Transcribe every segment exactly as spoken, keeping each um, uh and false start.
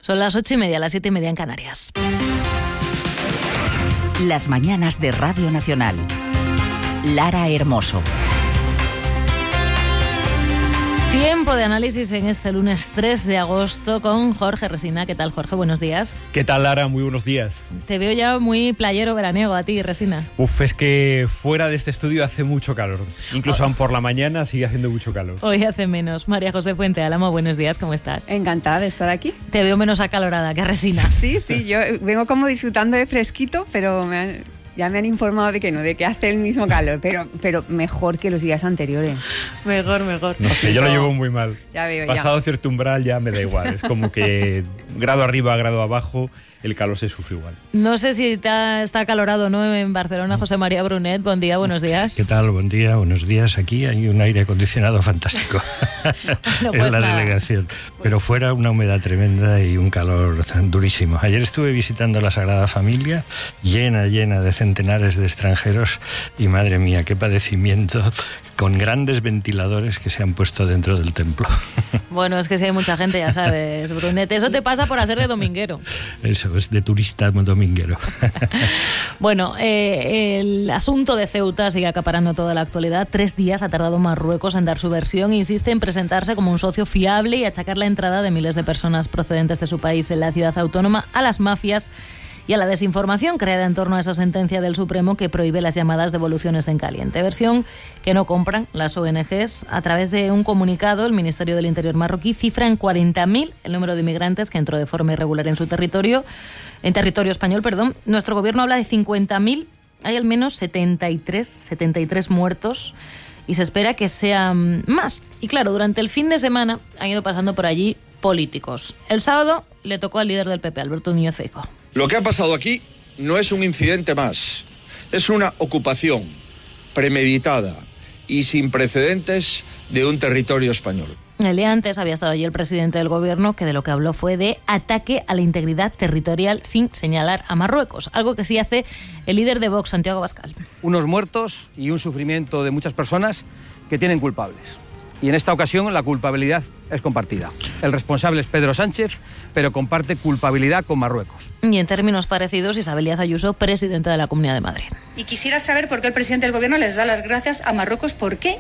Son las ocho y media, las siete y media en Canarias. Las mañanas de Radio Nacional. Lara Hermoso. Tiempo de análisis en este lunes tres de agosto con Jorge Resina. ¿Qué tal, Jorge? Buenos días. ¿Qué tal, Lara? Muy buenos días. Te veo ya muy playero veraniego a ti, Resina. Uf, es que fuera de este estudio hace mucho calor. Incluso oh. aún por la mañana sigue haciendo mucho calor. Hoy hace menos. María José Fuente Álamo, buenos días, ¿cómo estás? Encantada de estar aquí. Te veo menos acalorada que a Resina. Sí, sí, yo vengo como disfrutando de fresquito, pero me han... ya me han informado de que no, de que hace el mismo calor, pero, pero mejor que los días anteriores. Mejor, mejor. No sé, yo lo llevo muy mal. Ya veo, Pasado ya. cierto umbral ya me da igual. Es como que grado arriba, grado abajo, el calor se sufre igual. No sé si te está acalorado o no en Barcelona. José María Brunet, buen día, buenos días. ¿Qué tal? Buen día, buenos días. Aquí hay un aire acondicionado fantástico no, pues en la nada. delegación. Pero fuera una humedad tremenda y un calor durísimo. Ayer estuve visitando la Sagrada Familia, llena, llena de centenares de extranjeros y madre mía, qué padecimiento, con grandes ventiladores que se han puesto dentro del templo. Bueno, es que si hay mucha gente, ya sabes, Brunet. Eso te pasa por hacer de dominguero. Eso, es de turista dominguero. Bueno, eh, el asunto de Ceuta sigue acaparando toda la actualidad. Tres días ha tardado Marruecos en dar su versión. Insiste en presentarse como un socio fiable y achacar la entrada de miles de personas procedentes de su país en la ciudad autónoma a las mafias y a la desinformación creada en torno a esa sentencia del Supremo que prohíbe las llamadas devoluciones en caliente. Versión que no compran las O N Ges. A través de un comunicado, el Ministerio del Interior marroquí cifra en cuarenta mil el número de inmigrantes que entró de forma irregular en su territorio, en territorio español, perdón. Nuestro gobierno habla de cincuenta mil. Hay al menos setenta y tres, setenta y tres muertos y se espera que sean más. Y claro, durante el fin de semana han ido pasando por allí políticos. El sábado le tocó al líder del P P, Alberto Núñez Feijóo. Lo que ha pasado aquí no es un incidente más, es una ocupación premeditada y sin precedentes de un territorio español. El día antes había estado allí el presidente del gobierno, que de lo que habló fue de ataque a la integridad territorial sin señalar a Marruecos, algo que sí hace el líder de Vox, Santiago Abascal. Unos muertos y un sufrimiento de muchas personas que tienen culpables. Y en esta ocasión la culpabilidad es compartida. El responsable es Pedro Sánchez, pero comparte culpabilidad con Marruecos. Y en términos parecidos, Isabel Díaz Ayuso, presidenta de la Comunidad de Madrid. Y quisiera saber por qué el presidente del gobierno les da las gracias a Marruecos. ¿Por qué?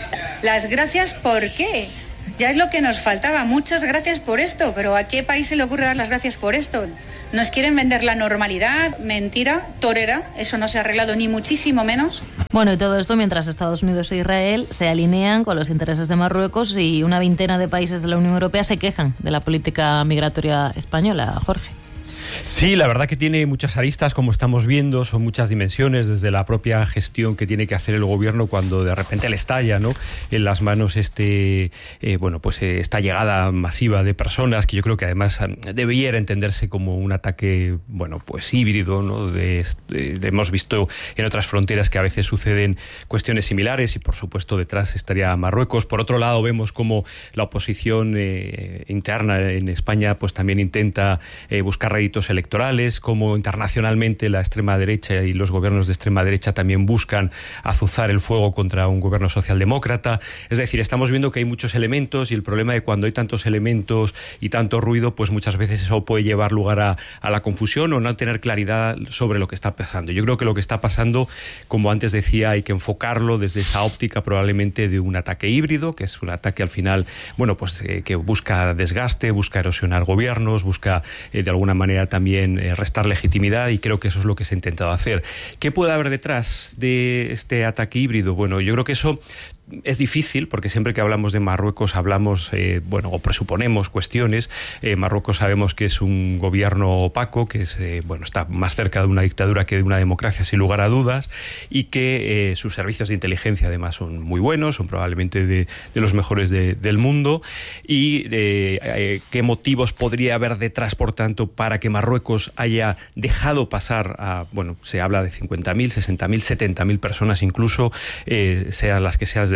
Las gracias, ¿por qué? Ya es lo que nos faltaba. Muchas gracias por esto, pero ¿a qué país se le ocurre dar las gracias por esto? Nos quieren vender la normalidad, mentira, torera. Eso no se ha arreglado ni muchísimo menos. Bueno, y todo esto mientras Estados Unidos e Israel se alinean con los intereses de Marruecos y una veintena de países de la Unión Europea se quejan de la política migratoria española. Jorge. Sí, la verdad que tiene muchas aristas, como estamos viendo, son muchas dimensiones, desde la propia gestión que tiene que hacer el gobierno cuando de repente le estalla, ¿no?, en las manos este, eh, bueno, pues eh, esta llegada masiva de personas, que yo creo que además debiera entenderse como un ataque, bueno, pues híbrido, ¿no? De, de, de, hemos visto en otras fronteras que a veces suceden cuestiones similares y por supuesto detrás estaría Marruecos. Por otro lado, vemos como la oposición eh, interna en España pues también intenta eh, buscar réditos electorales, como internacionalmente la extrema derecha y los gobiernos de extrema derecha también buscan azuzar el fuego contra un gobierno socialdemócrata. Es decir, estamos viendo que hay muchos elementos y el problema de cuando hay tantos elementos y tanto ruido, pues muchas veces eso puede llevar lugar a, a la confusión o no tener claridad sobre lo que está pasando. Yo creo que lo que está pasando, como antes decía, hay que enfocarlo desde esa óptica probablemente de un ataque híbrido, que es un ataque al final, bueno, pues eh, que busca desgaste, busca erosionar gobiernos, busca eh, de alguna manera también eh, restar legitimidad, y creo que eso es lo que se ha intentado hacer. ¿Qué puede haber detrás de este ataque híbrido? Bueno, yo creo que eso es difícil, porque siempre que hablamos de Marruecos hablamos, eh, bueno, o presuponemos cuestiones. Eh, Marruecos sabemos que es un gobierno opaco, que es, eh, bueno, está más cerca de una dictadura que de una democracia, sin lugar a dudas, y que eh, sus servicios de inteligencia además son muy buenos, son probablemente de, de los mejores de, del mundo. Y eh, eh, qué motivos podría haber detrás, por tanto, para que Marruecos haya dejado pasar a, bueno, se habla de cincuenta mil, sesenta mil, setenta mil personas incluso, eh, sean las que sean de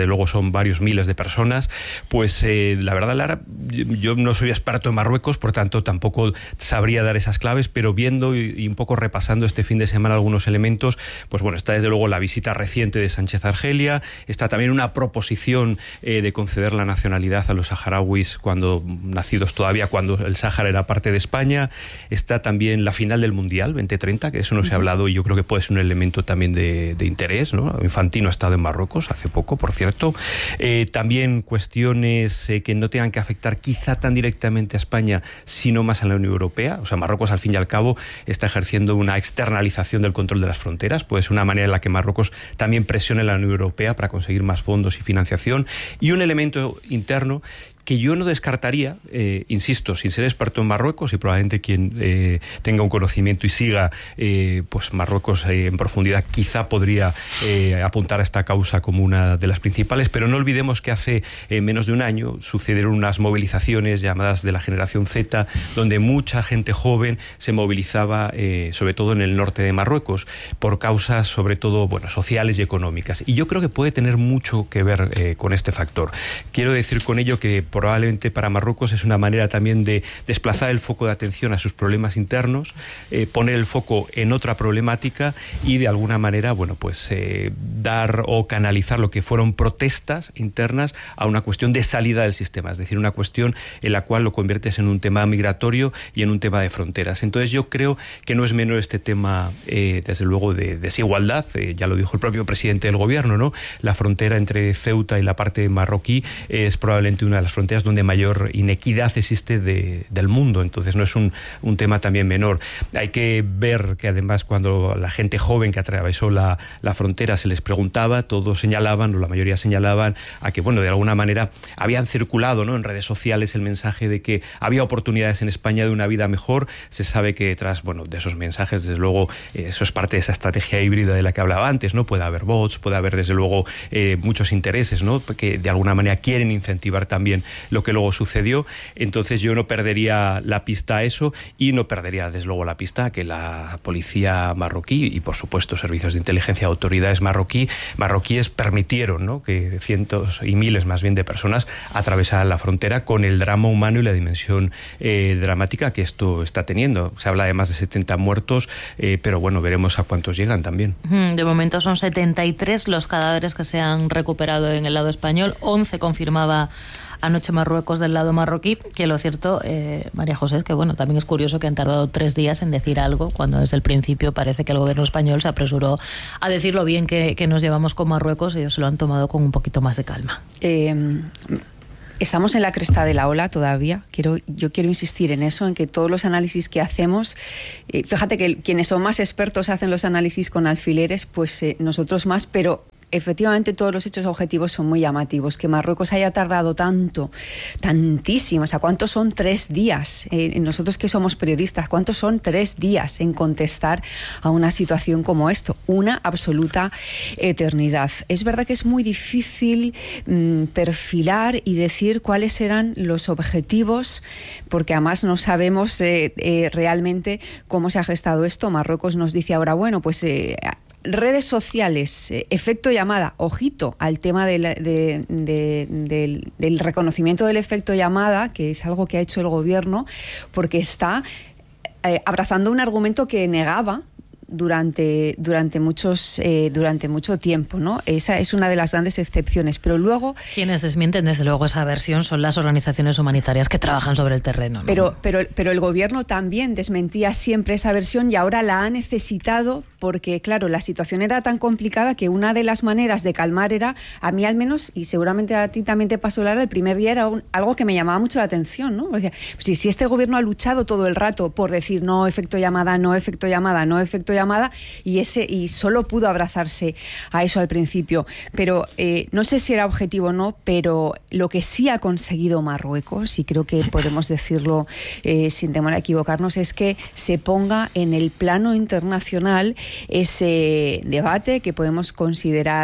desde luego son varios miles de personas. Pues eh, la verdad, Lara, yo no soy experto en Marruecos, por tanto tampoco sabría dar esas claves, pero viendo y, y un poco repasando este fin de semana algunos elementos, pues bueno, está desde luego la visita reciente de Sánchez a Argelia, está también una proposición eh, de conceder la nacionalidad a los saharauis cuando nacidos todavía cuando el Sáhara era parte de España, está también la final del Mundial veinte treinta, que eso no se ha hablado y yo creo que puede ser un elemento también de, de interés, ¿no? Infantino ha estado en Marruecos hace poco, por cierto. Eh, también cuestiones eh, que no tengan que afectar quizá tan directamente a España, sino más a la Unión Europea. O sea, Marruecos al fin y al cabo está ejerciendo una externalización del control de las fronteras, pues una manera en la que Marruecos también presione a la Unión Europea para conseguir más fondos y financiación. Y un elemento interno que yo no descartaría, eh, insisto, sin ser experto en Marruecos y probablemente quien eh, tenga un conocimiento y siga eh, pues Marruecos eh, en profundidad quizá podría eh, apuntar a esta causa como una de las principales, pero no olvidemos que hace eh, menos de un año sucedieron unas movilizaciones llamadas de la generación Z, donde mucha gente joven se movilizaba eh, sobre todo en el norte de Marruecos por causas sobre todo bueno, sociales y económicas, y yo creo que puede tener mucho que ver eh, con este factor. Quiero decir con ello que probablemente para Marruecos es una manera también de desplazar el foco de atención a sus problemas internos, eh, poner el foco en otra problemática y de alguna manera, bueno, pues eh, dar o canalizar lo que fueron protestas internas a una cuestión de salida del sistema, es decir, una cuestión en la cual lo conviertes en un tema migratorio y en un tema de fronteras. Entonces yo creo que no es menor este tema, eh, desde luego, de desigualdad, eh, ya lo dijo el propio presidente del gobierno, ¿no? La frontera entre Ceuta y la parte marroquí es probablemente una de las fronteras donde mayor inequidad existe de, del mundo, entonces no es un, un tema también menor. Hay que ver que además cuando la gente joven que atravesó la, la frontera se les preguntaba, todos señalaban, o la mayoría señalaban, a que bueno, de alguna manera habían circulado, ¿no?, en redes sociales el mensaje de que había oportunidades en España de una vida mejor. Se sabe que detrás, bueno, de esos mensajes, desde luego, eh, eso es parte de esa estrategia híbrida de la que hablaba antes, ¿no? Puede haber bots, puede haber desde luego eh, muchos intereses, ¿no?, que de alguna manera quieren incentivar también lo que luego sucedió. Entonces yo no perdería la pista a eso y no perdería desde luego la pista a que la policía marroquí y por supuesto servicios de inteligencia, autoridades marroquí, marroquíes permitieron, ¿no?, que cientos y miles más bien de personas atravesaran la frontera con el drama humano y la dimensión eh, dramática que esto está teniendo. Se habla de más de setenta muertos, eh, pero bueno, veremos a cuántos llegan también. De momento son setenta y tres los cadáveres que se han recuperado en el lado español, once confirmaba anoche Marruecos del lado marroquí, que lo cierto, eh, María José, es que bueno, también es curioso que han tardado tres días en decir algo, cuando desde el principio parece que el gobierno español se apresuró a decir lo bien que, que nos llevamos con Marruecos, y ellos se lo han tomado con un poquito más de calma. Eh, estamos en la cresta de la ola todavía. Quiero, yo quiero insistir en eso, en que todos los análisis que hacemos, eh, fíjate que quienes son más expertos hacen los análisis con alfileres, pues eh, nosotros más, pero efectivamente todos los hechos objetivos son muy llamativos. Que Marruecos haya tardado tanto, tantísimo, o sea, ¿cuántos son tres días? Eh, nosotros que somos periodistas, ¿cuántos son tres días en contestar a una situación como esto? Una absoluta eternidad. Es verdad que es muy difícil mmm, perfilar y decir cuáles eran los objetivos, porque además no sabemos eh, eh, realmente cómo se ha gestado esto. Marruecos nos dice ahora, bueno, pues Eh, redes sociales, eh, efecto llamada, ojito al tema de la, de, de, de, del reconocimiento del efecto llamada, que es algo que ha hecho el gobierno, porque está eh, abrazando un argumento que negaba durante durante muchos eh, durante mucho tiempo, ¿no? Esa es una de las grandes excepciones, pero luego quienes desmienten desde luego esa versión son las organizaciones humanitarias que trabajan sobre el terreno, ¿no? Pero pero pero el gobierno también desmentía siempre esa versión y ahora la ha necesitado porque claro, la situación era tan complicada que una de las maneras de calmar era, a mí al menos, y seguramente a ti también te pasó, Lara, el primer día era un, algo que me llamaba mucho la atención, ¿no? O sea, pues si, si este gobierno ha luchado todo el rato por decir no efecto llamada, no efecto llamada, no efecto llamada, y ese y solo pudo abrazarse a eso al principio, pero eh, no sé si era objetivo o no, pero lo que sí ha conseguido Marruecos, y creo que podemos decirlo eh, sin temor a equivocarnos, es que se ponga en el plano internacional ese debate que podemos considerar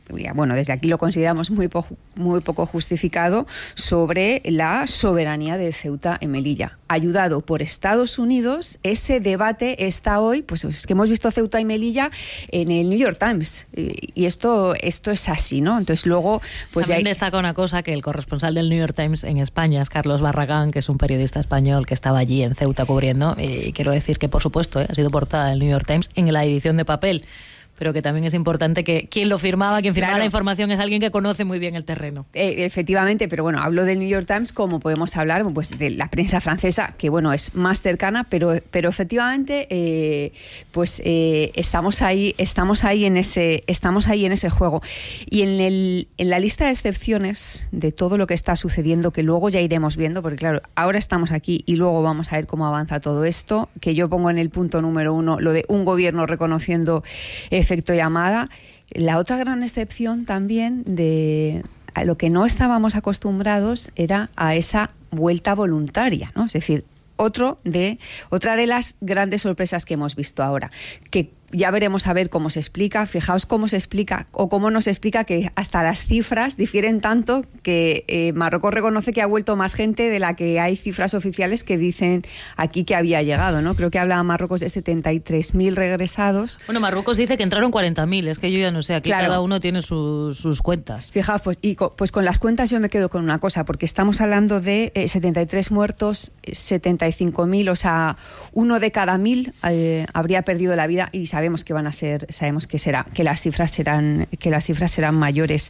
bueno, desde aquí lo consideramos muy, po- muy poco justificado, sobre la soberanía de Ceuta y Melilla. Ayudado por Estados Unidos, ese debate está hoy, pues es que hemos visto Ceuta y Melilla en el New York Times, y esto, esto es así, ¿no? Entonces luego... pues También hay... destaca una cosa, que el corresponsal del New York Times en España es Carlos Barragán, que es un periodista español que estaba allí en Ceuta cubriendo, y quiero decir que, por supuesto, ¿eh? ha sido portada del New York Times en la edición de papel, pero que también es importante que quien lo firmaba, quien firmaba claro. la información, es alguien que conoce muy bien el terreno. Eh, efectivamente, pero bueno, hablo del New York Times, como podemos hablar pues de la prensa francesa, que bueno, es más cercana, pero, pero efectivamente eh, pues eh, estamos ahí, estamos ahí en ese, estamos ahí en ese juego. Y en el, en la lista de excepciones de todo lo que está sucediendo, que luego ya iremos viendo, porque claro, ahora estamos aquí y luego vamos a ver cómo avanza todo esto, que yo pongo en el punto número uno lo de un gobierno reconociendo efecto llamada. La otra gran excepción también de a lo que no estábamos acostumbrados era a esa vuelta voluntaria, ¿no? Es decir, otro de, otra de las grandes sorpresas que hemos visto ahora, que ya veremos a ver cómo se explica. Fijaos cómo se explica o cómo nos explica que hasta las cifras difieren tanto que eh, Marruecos reconoce que ha vuelto más gente de la que hay cifras oficiales que dicen aquí que había llegado, ¿no? Creo que habla Marruecos de setenta y tres mil regresados. Bueno, Marruecos dice que entraron cuarenta mil, es que yo ya no sé, aquí claro. cada uno tiene su, sus cuentas. Fijaos, pues, y co, pues con las cuentas yo me quedo con una cosa, porque estamos hablando de eh, setenta y tres muertos, setenta y cinco mil, o sea, uno de cada mil eh, habría perdido la vida, y sabemos que van a ser, sabemos que será, que las cifras serán, que las cifras serán mayores.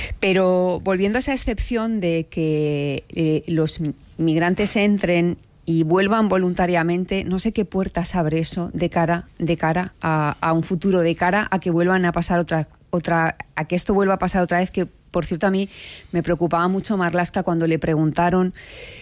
Pero volviendo a esa excepción de que eh, los migrantes entren y vuelvan voluntariamente, no sé qué puertas abre eso de cara, de cara a, a un futuro, de cara a que vuelvan a pasar otra, otra, a que esto vuelva a pasar otra vez, que por cierto a mí me preocupaba mucho Marlaska cuando le preguntaron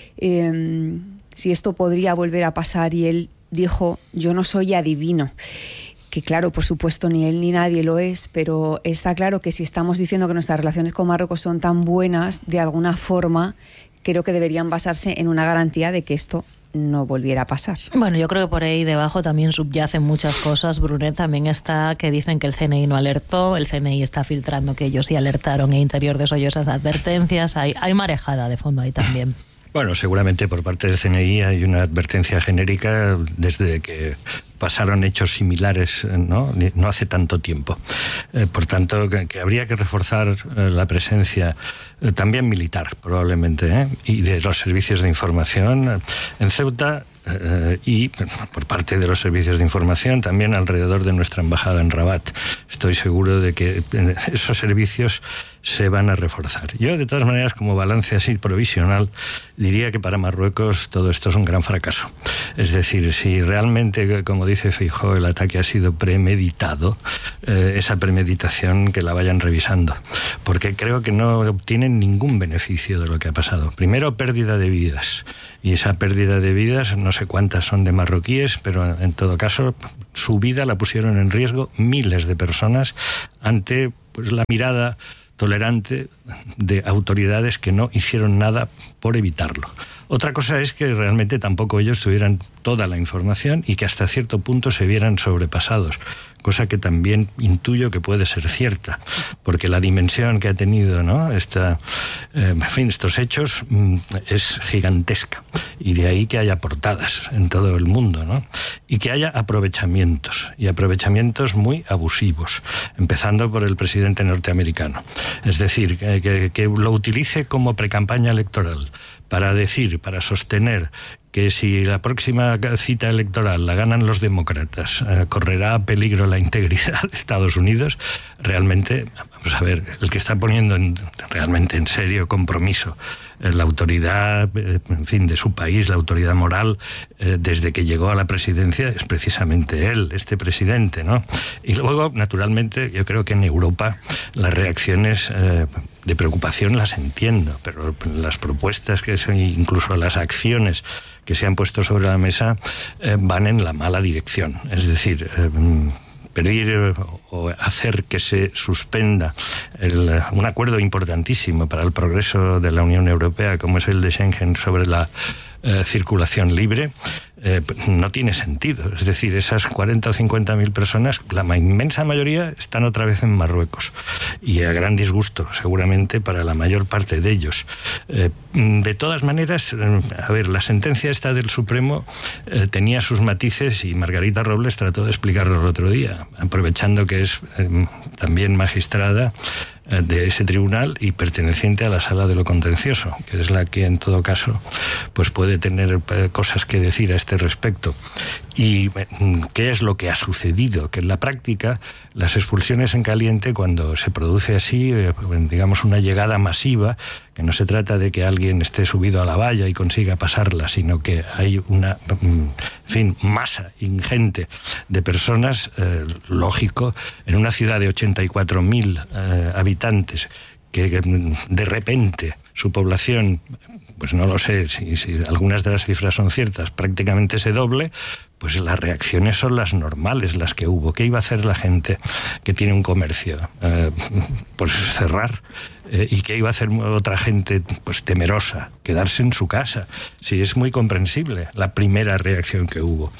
eh, si esto podría volver a pasar, y él dijo: yo no soy adivino. Que claro, por supuesto, ni él ni nadie lo es, pero está claro que si estamos diciendo que nuestras relaciones con Marruecos son tan buenas, de alguna forma, creo que deberían basarse en una garantía de que esto no volviera a pasar. Bueno, yo creo que por ahí debajo también subyacen muchas cosas. Brunet, también está que dicen que el C N I no alertó, el C N I está filtrando que ellos sí alertaron, e Interior desoyó esas advertencias. Hay, hay marejada de fondo ahí también. Bueno, seguramente por parte del C N I hay una advertencia genérica desde que pasaron hechos similares, no, no hace tanto tiempo. Eh, por tanto, que, que habría que reforzar eh, la presencia eh, también militar, probablemente, ¿eh? y de los servicios de información en Ceuta. Uh, y por parte de los servicios de información también alrededor de nuestra embajada en Rabat. Estoy seguro de que esos servicios se van a reforzar. Yo, de todas maneras, como balance así provisional, diría que para Marruecos todo esto es un gran fracaso. Es decir, si realmente, como dice Feijóo, el ataque ha sido premeditado, eh, esa premeditación que la vayan revisando, porque creo que no obtienen ningún beneficio de lo que ha pasado. Primero, pérdida de vidas, y esa pérdida de vidas, no sé cuántas son de marroquíes, pero en todo caso su vida la pusieron en riesgo miles de personas ante pues la mirada tolerante de autoridades que no hicieron nada por evitarlo. Otra cosa es que realmente tampoco ellos tuvieran toda la información y que hasta cierto punto se vieran sobrepasados, cosa que también intuyo que puede ser cierta, porque la dimensión que ha tenido, ¿no? Esta, eh, en fin, estos hechos mm, es gigantesca, y de ahí que haya portadas en todo el mundo, ¿no? Y que haya aprovechamientos, y aprovechamientos muy abusivos, empezando por el presidente norteamericano. Es decir, que, que, que lo utilice como precampaña electoral para decir, para sostener que si la próxima cita electoral la ganan los demócratas, eh, correrá peligro la integridad de Estados Unidos. Realmente, vamos a ver, el que está poniendo en, realmente en serio compromiso eh, la autoridad, eh, en fin, de su país, la autoridad moral, eh, desde que llegó a la presidencia, es precisamente él, este presidente, ¿no? Y luego, naturalmente, yo creo que en Europa las reacciones eh, de preocupación las entiendo, pero las propuestas, que son, incluso las acciones que se han puesto sobre la mesa, eh, van en la mala dirección. Es decir, eh, pedir eh, o hacer que se suspenda el, un acuerdo importantísimo para el progreso de la Unión Europea, como es el de Schengen sobre la eh, circulación libre, eh, no tiene sentido. Es decir, esas cuarenta o cincuenta mil personas, la inmensa mayoría están otra vez en Marruecos, y a gran disgusto seguramente para la mayor parte de ellos. Eh, de todas maneras, a ver, la sentencia esta del Supremo eh, tenía sus matices, y Margarita Robles trató de explicarlo el otro día, aprovechando que es eh, también magistrada de ese tribunal y perteneciente a la sala de lo contencioso, que es la que en todo caso pues puede tener cosas que decir a este respecto. ¿Y qué es lo que ha sucedido? Que en la práctica las expulsiones en caliente, cuando se produce así, digamos una llegada masiva, que no se trata de que alguien esté subido a la valla y consiga pasarla, sino que hay una, en fin, masa ingente de personas, eh, lógico, en una ciudad de ochenta y cuatro mil eh, habitantes, que de repente su población, pues no lo sé si, si algunas de las cifras son ciertas, prácticamente se doble, pues las reacciones son las normales, las que hubo. ¿Qué iba a hacer la gente que tiene un comercio? Eh, pues cerrar. Eh, ¿Y qué iba a hacer otra gente pues temerosa? Quedarse en su casa. Sí, es muy comprensible la primera reacción que hubo.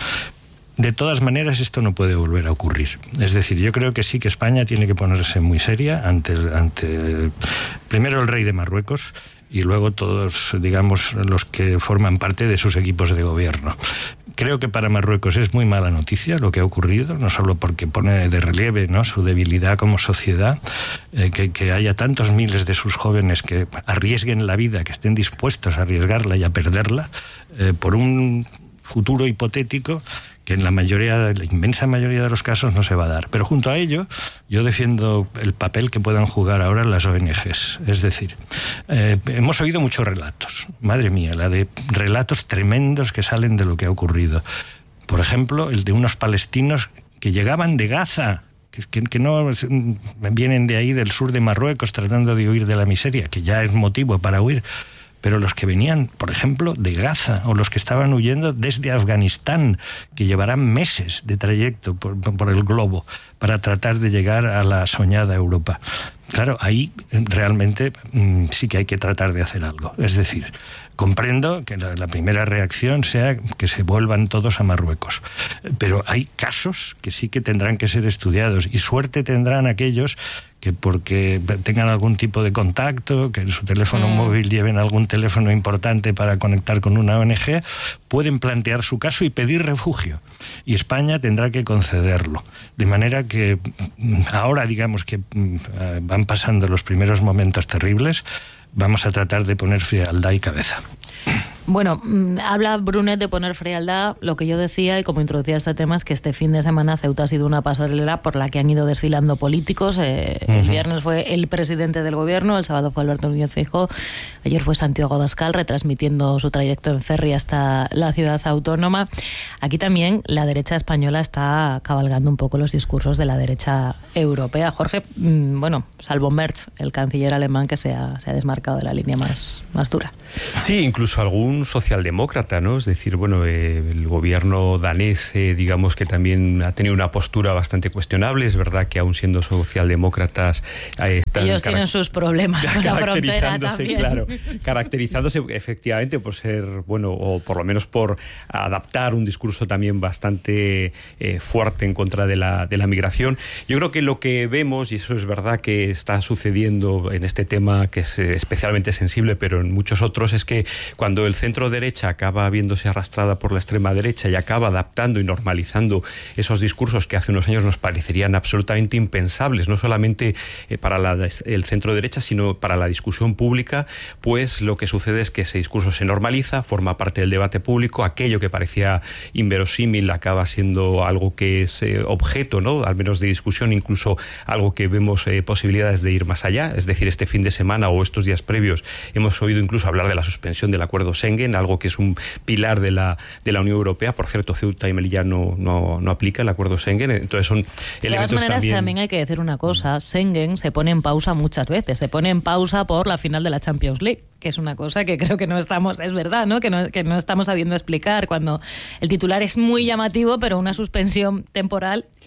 De todas maneras, esto no puede volver a ocurrir. Es decir, yo creo que sí que España tiene que ponerse muy seria ante, ante primero el rey de Marruecos, y luego todos, digamos, los que forman parte de sus equipos de gobierno. Creo que para Marruecos es muy mala noticia lo que ha ocurrido, no solo porque pone de relieve, ¿no?, su debilidad como sociedad, eh, que, que haya tantos miles de sus jóvenes que arriesguen la vida, que estén dispuestos a arriesgarla y a perderla, eh, por un futuro hipotético que en la mayoría, la inmensa mayoría de los casos no se va a dar. Pero junto a ello, yo defiendo el papel que puedan jugar ahora las O N Ges. Es decir, eh, hemos oído muchos relatos, madre mía, la de relatos tremendos que salen de lo que ha ocurrido. Por ejemplo, el de unos palestinos que llegaban de Gaza, que, que, que no vienen de ahí, del sur de Marruecos, tratando de huir de la miseria, que ya es motivo para huir. Pero los que venían, por ejemplo, de Gaza, o los que estaban huyendo desde Afganistán, que llevarán meses de trayecto por, por el globo para tratar de llegar a la soñada Europa. Claro, ahí realmente mmm, sí que hay que tratar de hacer algo. Es decir, comprendo que la, la primera reacción sea que se vuelvan todos a Marruecos, pero hay casos que sí que tendrán que ser estudiados, y suerte tendrán aquellos que porque tengan algún tipo de contacto, que en su teléfono mm. móvil lleven algún teléfono importante para conectar con una O N Ge, pueden plantear su caso y pedir refugio. Y España tendrá que concederlo. De manera que ahora, digamos que van pasando los primeros momentos terribles, vamos a tratar de poner frialdad y cabeza. Bueno, habla Brunet de poner frialdad. Lo que yo decía, y como introducía este tema, es que este fin de semana Ceuta ha sido una pasarela por la que han ido desfilando políticos. Eh, uh-huh. El viernes fue el presidente del gobierno, el sábado fue Alberto Núñez Feijóo, ayer fue Santiago Abascal retransmitiendo su trayecto en ferry hasta la ciudad autónoma. Aquí también la derecha española está cabalgando un poco los discursos de la derecha europea. Jorge, bueno, salvo Merz, el canciller alemán, que se ha, se ha desmarcado de la línea más, más dura. Sí, incluso algún socialdemócrata, ¿no? Es decir, bueno, eh, el gobierno danés, eh, digamos que también ha tenido una postura bastante cuestionable. Es verdad que aún siendo socialdemócratas eh, están ellos tienen sus problemas con la frontera también. Claro, caracterizándose efectivamente por ser, bueno, o por lo menos por adaptar un discurso también bastante eh, fuerte en contra de la, de la migración. Yo creo que lo que vemos, y eso es verdad que está sucediendo en este tema que es especialmente sensible, pero en muchos otros, es que cuando el centro derecha acaba viéndose arrastrada por la extrema derecha y acaba adaptando y normalizando esos discursos que hace unos años nos parecerían absolutamente impensables, no solamente eh, para la, el centro derecha, sino para la discusión pública, pues lo que sucede es que ese discurso se normaliza, forma parte del debate público, aquello que parecía inverosímil acaba siendo algo que es eh, objeto, ¿no?, al menos de discusión, incluso algo que vemos eh, posibilidades de ir más allá. Es decir, este fin de semana o estos días previos hemos oído incluso hablar de la suspensión del acuerdo Schengen, algo que es un pilar de la, de la Unión Europea. Por cierto, Ceuta y Melilla no, no, no aplica el acuerdo Schengen, entonces son elementos también... De todas maneras, también... también hay que decir una cosa, Schengen se pone en pausa muchas veces, se pone en pausa por la final de la Champions League, que es una cosa que creo que no estamos, es verdad, ¿no?, que no, que no estamos sabiendo explicar, cuando el titular es muy llamativo, pero una suspensión temporal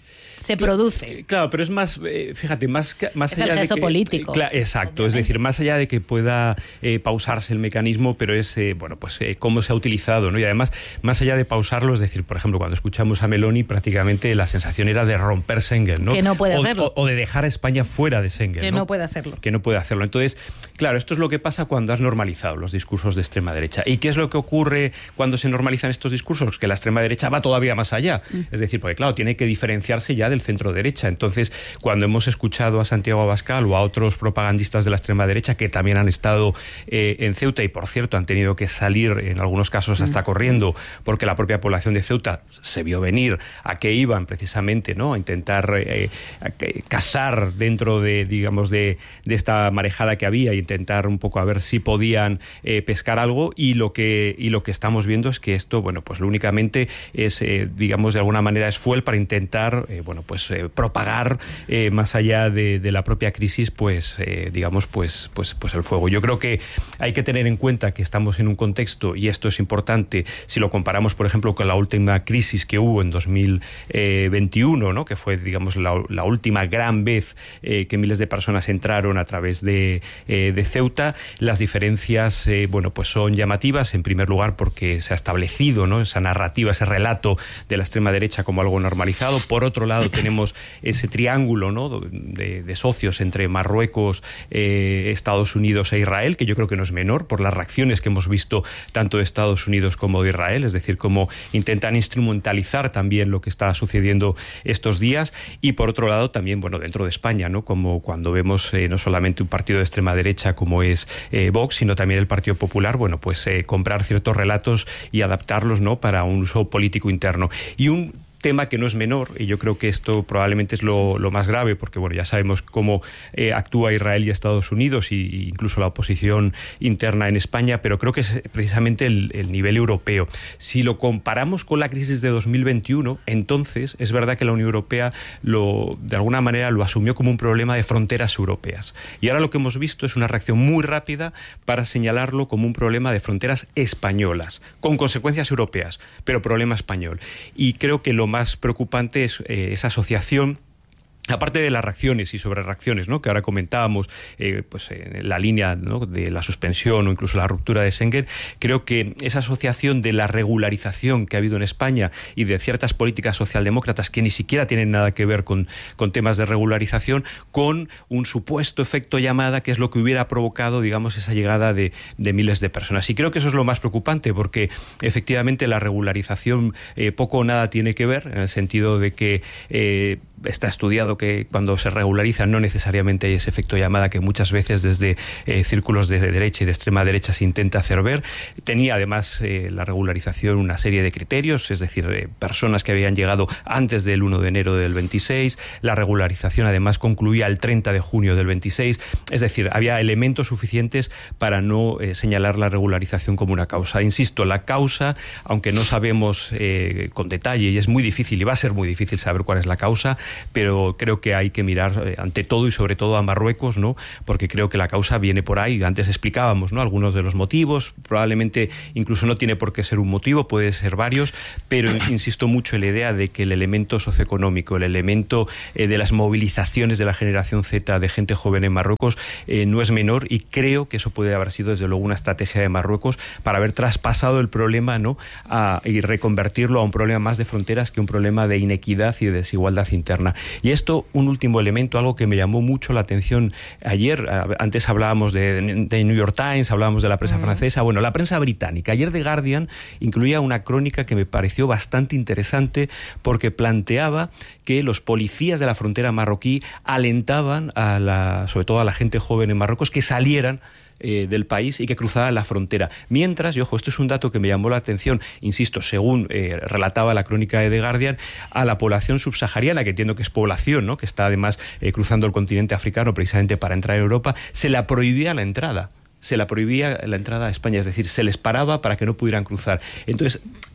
se produce. Claro, pero es más, eh, fíjate, más, más es allá el gesto de que, político. Claro, exacto, obviamente. Es decir, más allá de que pueda eh, pausarse el mecanismo, pero es, eh, bueno, pues eh, cómo se ha utilizado, ¿no? Y además, más allá de pausarlo, es decir, por ejemplo, cuando escuchamos a Meloni, prácticamente la sensación era de romper Schengen, ¿no? Que no puede o, hacerlo. O, o de dejar a España fuera de Schengen, Que ¿no? no puede hacerlo. Que no puede hacerlo. Entonces, claro, esto es lo que pasa cuando has normalizado los discursos de extrema derecha. ¿Y qué es lo que ocurre cuando se normalizan estos discursos? Que la extrema derecha va todavía más allá. Mm. Es decir, porque claro, tiene que diferenciarse ya del centro derecha. Entonces, cuando hemos escuchado a Santiago Abascal o a otros propagandistas de la extrema derecha que también han estado eh, en Ceuta y, por cierto, han tenido que salir en algunos casos hasta mm. corriendo porque la propia población de Ceuta se vio venir a que iban precisamente, ¿no?, a intentar eh, a cazar dentro de, digamos, de, de esta marejada que había e intentar un poco a ver si podían eh, pescar algo, y lo que y lo que estamos viendo es que esto, bueno, pues lo únicamente es, eh, digamos, de alguna manera es fuel para intentar, eh, bueno, pues eh, propagar eh, más allá de, de la propia crisis, pues, eh, digamos, pues, pues, pues el fuego. Yo creo que hay que tener en cuenta que estamos en un contexto, y esto es importante, si lo comparamos, por ejemplo, con la última crisis que hubo en dos mil veintiuno, ¿no?, que fue, digamos, la, la última gran vez eh, que miles de personas entraron a través de, eh, de Ceuta. Las diferencias, eh, bueno, pues son llamativas, en primer lugar porque se ha establecido, ¿no?, esa narrativa, ese relato de la extrema derecha como algo normalizado. Por otro lado, tenemos ese triángulo, ¿no?, de, de socios entre Marruecos, eh, Estados Unidos e Israel, que yo creo que no es menor por las reacciones que hemos visto tanto de Estados Unidos como de Israel, es decir, cómo intentan instrumentalizar también lo que está sucediendo estos días. Y por otro lado también, bueno, dentro de España, ¿no?, como cuando vemos eh, no solamente un partido de extrema derecha como es eh, Vox, sino también el Partido Popular, bueno, pues eh, comprar ciertos relatos y adaptarlos, ¿no?, para un uso político interno. Y un tema que no es menor, y yo creo que esto probablemente es lo, lo más grave, porque bueno, ya sabemos cómo eh, actúa Israel y Estados Unidos, y, y incluso la oposición interna en España, pero creo que es precisamente el, el nivel europeo. Si lo comparamos con la crisis de dos mil veintiuno, entonces es verdad que la Unión Europea lo, de alguna manera lo asumió como un problema de fronteras europeas. Y ahora lo que hemos visto es una reacción muy rápida para señalarlo como un problema de fronteras españolas, con consecuencias europeas, pero problema español. Y creo que lo más preocupante es eh, esa asociación, aparte de las reacciones y sobre reacciones, ¿no?, que ahora comentábamos, eh, pues en la línea, ¿no?, de la suspensión o incluso la ruptura de Schengen. Creo que esa asociación de la regularización que ha habido en España y de ciertas políticas socialdemócratas que ni siquiera tienen nada que ver con, con temas de regularización, con un supuesto efecto llamada, que es lo que hubiera provocado, digamos, esa llegada de, de miles de personas. Y creo que eso es lo más preocupante, porque efectivamente la regularización eh, poco o nada tiene que ver, en el sentido de que eh, está estudiado que cuando se regulariza no necesariamente hay ese efecto llamada que muchas veces desde eh, círculos de derecha y de extrema derecha se intenta hacer ver. Tenía además eh, la regularización una serie de criterios, es decir, eh, personas que habían llegado antes del uno de enero del veintiséis, la regularización además concluía el treinta de junio del veintiséis, es decir, había elementos suficientes para no eh, señalar la regularización como una causa. Insisto, la causa, aunque no sabemos eh, con detalle, y es muy difícil y va a ser muy difícil saber cuál es la causa, pero creo que hay que mirar eh, ante todo y sobre todo a Marruecos, ¿no?, porque creo que la causa viene por ahí. Antes explicábamos, ¿no?, algunos de los motivos, probablemente incluso no tiene por qué ser un motivo, puede ser varios, pero insisto mucho en la idea de que el elemento socioeconómico, el elemento eh, de las movilizaciones de la generación Z de gente joven en Marruecos eh, no es menor, y creo que eso puede haber sido desde luego una estrategia de Marruecos para haber traspasado el problema, ¿no?, a, y reconvertirlo a un problema más de fronteras que un problema de inequidad y de desigualdad interna. Y esto, un último elemento, algo que me llamó mucho la atención ayer, antes hablábamos de, de New York Times, hablábamos de la prensa mm. francesa, bueno, la prensa británica. Ayer The Guardian incluía una crónica que me pareció bastante interesante, porque planteaba que los policías de la frontera marroquí alentaban a la, sobre todo a la gente joven en Marruecos, que salieran Eh, del país y que cruzaban la frontera. Mientras, y ojo, esto es un dato que me llamó la atención, insisto, según eh, relataba la crónica de The Guardian, a la población subsahariana, que entiendo que es población, ¿no?, que está además eh, cruzando el continente africano precisamente para entrar en Europa, se la prohibía la entrada. Se la prohibía la entrada a España, es decir, se les paraba para que no pudieran cruzar. Entonces,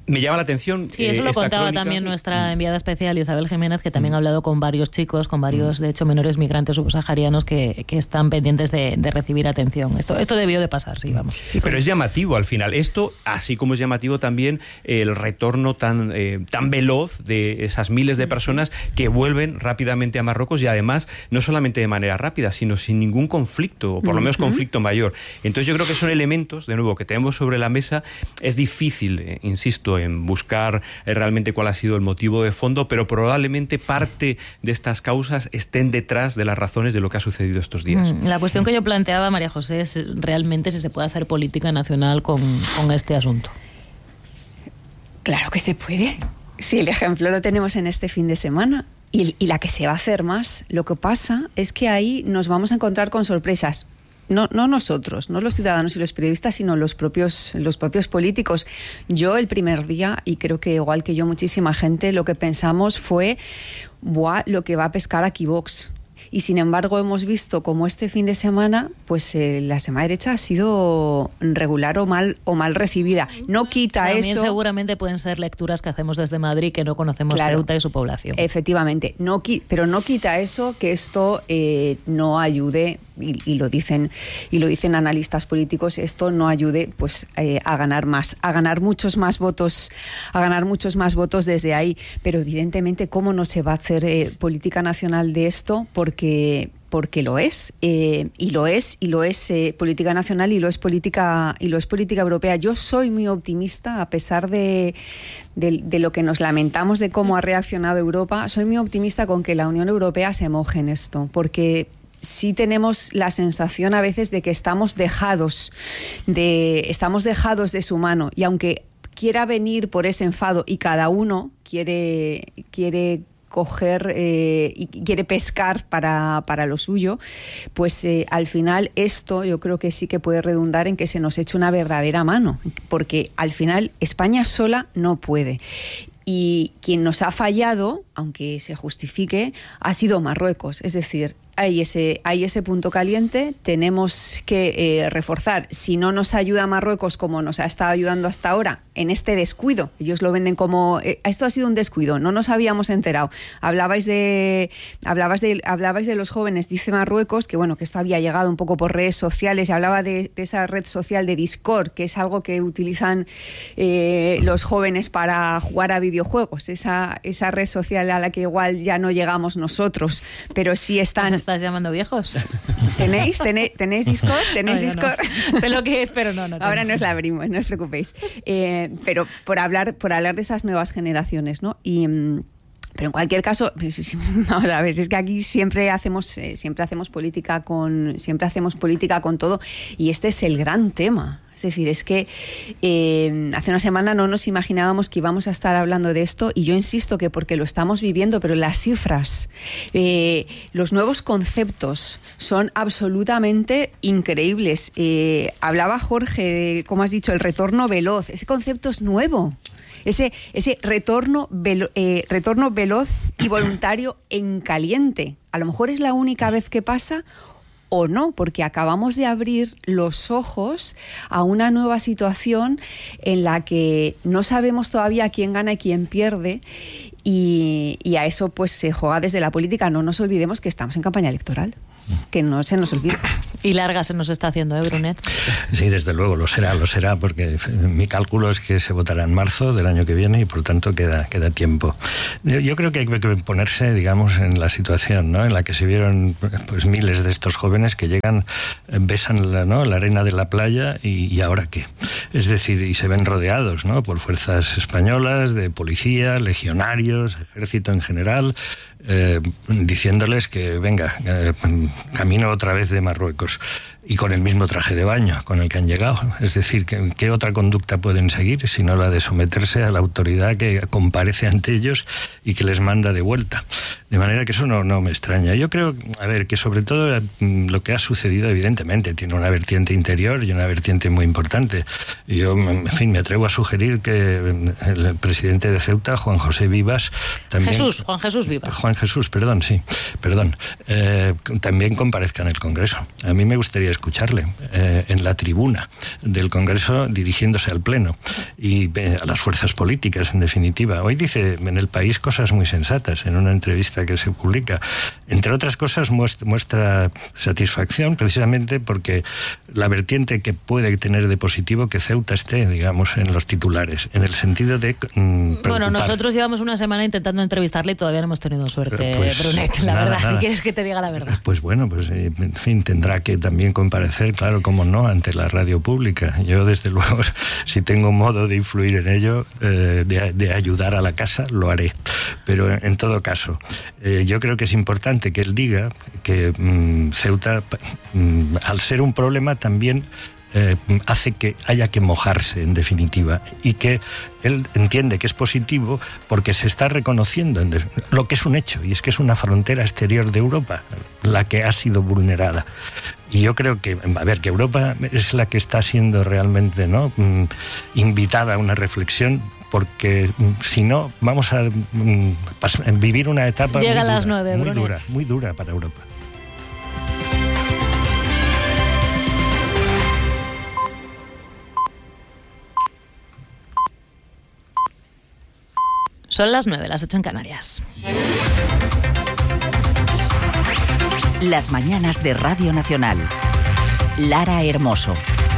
Me llama la atención. Sí, eso eh, lo esta contaba crónica. también nuestra enviada especial Isabel Jiménez, que también ha hablado con varios chicos, con varios, de hecho, menores migrantes subsaharianos que, que están pendientes de, de recibir atención. Esto, esto debió de pasar, sí, vamos. Sí, pero es llamativo al final. Esto, así como es llamativo también el retorno tan, eh, tan veloz de esas miles de personas que vuelven rápidamente a Marruecos y además no solamente de manera rápida, sino sin ningún conflicto, o por lo menos conflicto mayor. Entonces yo creo que son elementos, de nuevo, que tenemos sobre la mesa. Es difícil, eh, insisto, en buscar eh, realmente cuál ha sido el motivo de fondo, pero probablemente parte de estas causas estén detrás de las razones de lo que ha sucedido estos días. Mm, la cuestión que yo planteaba, María José, es realmente si se puede hacer política nacional con, con este asunto. Claro que se puede. Si el ejemplo lo tenemos en este fin de semana. Y, y la que se va a hacer más. Lo que pasa es que ahí nos vamos a encontrar con sorpresas. No, no nosotros, no los ciudadanos y los periodistas, sino los propios, los propios políticos. Yo el primer día, y creo que igual que yo muchísima gente, lo que pensamos fue, ¡buah, lo que va a pescar aquí Vox! Y sin embargo hemos visto como este fin de semana, pues eh, la extrema derecha ha sido regular o mal o mal recibida. No quita También eso. También seguramente pueden ser lecturas que hacemos desde Madrid que no conocemos claro, Ceuta y su población. Efectivamente, no, pero no quita eso que esto eh, no ayude. Y, y lo dicen y lo dicen analistas políticos, esto no ayude pues eh, a ganar más, a ganar muchos más votos, a ganar muchos más votos desde ahí. Pero evidentemente, ¿cómo no se va a hacer eh, política nacional de esto? Porque porque lo es eh, y lo es y lo es eh, política nacional y lo es política y lo es política europea. Yo soy muy optimista a pesar de, de, de lo que nos lamentamos de cómo ha reaccionado Europa. Soy muy optimista con que la Unión Europea se moje en esto, porque sí tenemos la sensación a veces de que estamos dejados de, estamos dejados de su mano, y aunque quiera venir por ese enfado y cada uno quiere, quiere coger eh, y quiere pescar para, para lo suyo, pues eh, al final esto yo creo que sí que puede redundar en que se nos eche una verdadera mano, porque al final España sola no puede. Y quien nos ha fallado, aunque se justifique, ha sido Marruecos. Es decir, hay ese, hay ese punto caliente, tenemos que eh, reforzar. Si no nos ayuda Marruecos como nos ha estado ayudando hasta ahora, en este descuido, ellos lo venden como, eh, esto ha sido un descuido, no nos habíamos enterado. Hablabais de, hablabais de, hablabais de los jóvenes, dice Marruecos, que bueno, que esto había llegado un poco por redes sociales, y hablaba de, de esa red social de Discord, que es algo que utilizan eh, los jóvenes para jugar a videojuegos, esa, esa red social a la que igual ya no llegamos nosotros, pero sí están... ¿Nos estás llamando viejos? ¿Tenéis? ¿Tenéis, ¿tenéis Discord? ¿Tenéis no, Discord? No. Sé lo que es, pero no, no. Ahora nos la abrimos, no os preocupéis. Eh, pero por hablar, por hablar de esas nuevas generaciones, ¿no? Y... Pero en cualquier caso, no, la vez es que aquí siempre hacemos, eh, siempre hacemos política con, siempre hacemos política con todo, y este es el gran tema. Es decir, es que eh, hace una semana no nos imaginábamos que íbamos a estar hablando de esto, y yo insisto que porque lo estamos viviendo, pero las cifras, eh, los nuevos conceptos son absolutamente increíbles. Eh, hablaba Jorge, como has dicho, el retorno veloz. Ese concepto es nuevo. Ese, ese retorno, velo, eh, retorno veloz y voluntario en caliente. A lo mejor es la única vez que pasa, o no, porque acabamos de abrir los ojos a una nueva situación en la que no sabemos todavía quién gana y quién pierde, y, y a eso pues se juega desde la política. No nos olvidemos que estamos en campaña electoral, que no se nos olvide. Y larga se nos está haciendo, ¿eh, Brunet? Sí, desde luego, lo será, lo será, porque mi cálculo es que se votará en marzo del año que viene y por tanto queda, queda tiempo. Yo creo que hay que ponerse, digamos, en la situación, ¿no?, en la que se vieron pues miles de estos jóvenes que llegan, besan la, ¿no?, la arena de la playa y, y ¿ahora qué? Es decir, y se ven rodeados, ¿no?, por fuerzas españolas, de policía, legionarios, ejército en general, eh, diciéndoles que venga, eh, camino otra vez de Marruecos, y con el mismo traje de baño con el que han llegado. Es decir, ¿qué, qué otra conducta pueden seguir sino la de someterse a la autoridad que comparece ante ellos y que les manda de vuelta? De manera que eso no, no me extraña. Yo creo, a ver, que sobre todo lo que ha sucedido evidentemente tiene una vertiente interior y una vertiente muy importante. Yo, en fin, me atrevo a sugerir que el presidente de Ceuta, Juan José Vivas, también... Jesús, Juan Jesús Vivas. Juan Jesús, perdón, sí, perdón. Eh, también comparezca en el Congreso. A mí me gustaría escucharle eh, en la tribuna del Congreso dirigiéndose al Pleno y eh, a las fuerzas políticas, en definitiva. Hoy dice en El País cosas muy sensatas en una entrevista que se publica. Entre otras cosas muestra, muestra satisfacción precisamente porque la vertiente que puede tener de positivo que Ceuta esté, digamos, en los titulares, en el sentido de mmm, bueno, nosotros llevamos una semana intentando entrevistarle y todavía no hemos tenido suerte, pues, Brunet, la nada, verdad, nada. Si quieres que te diga la verdad. Pues bueno, pues en fin, tendrá que también comparecer, claro, como no, ante la radio pública. Yo, desde luego, si tengo modo de influir en ello, eh, de, de ayudar a la casa, lo haré. Pero en todo caso, eh, yo creo que es importante que él diga que mmm, Ceuta, mmm, al ser un problema, también Eh, hace que haya que mojarse, en definitiva, y que él entiende que es positivo porque se está reconociendo en lo que es un hecho, y es que es una frontera exterior de Europa la que ha sido vulnerada. Y yo creo que, a ver, que Europa es la que está siendo realmente, ¿no?, invitada a una reflexión, porque si no vamos a mm, vivir una etapa Llega muy, a las dura, nueve, muy Brunet. dura, muy dura para Europa. Son las nueve, las ocho en Canarias. Las mañanas de Radio Nacional. Lara Hermoso.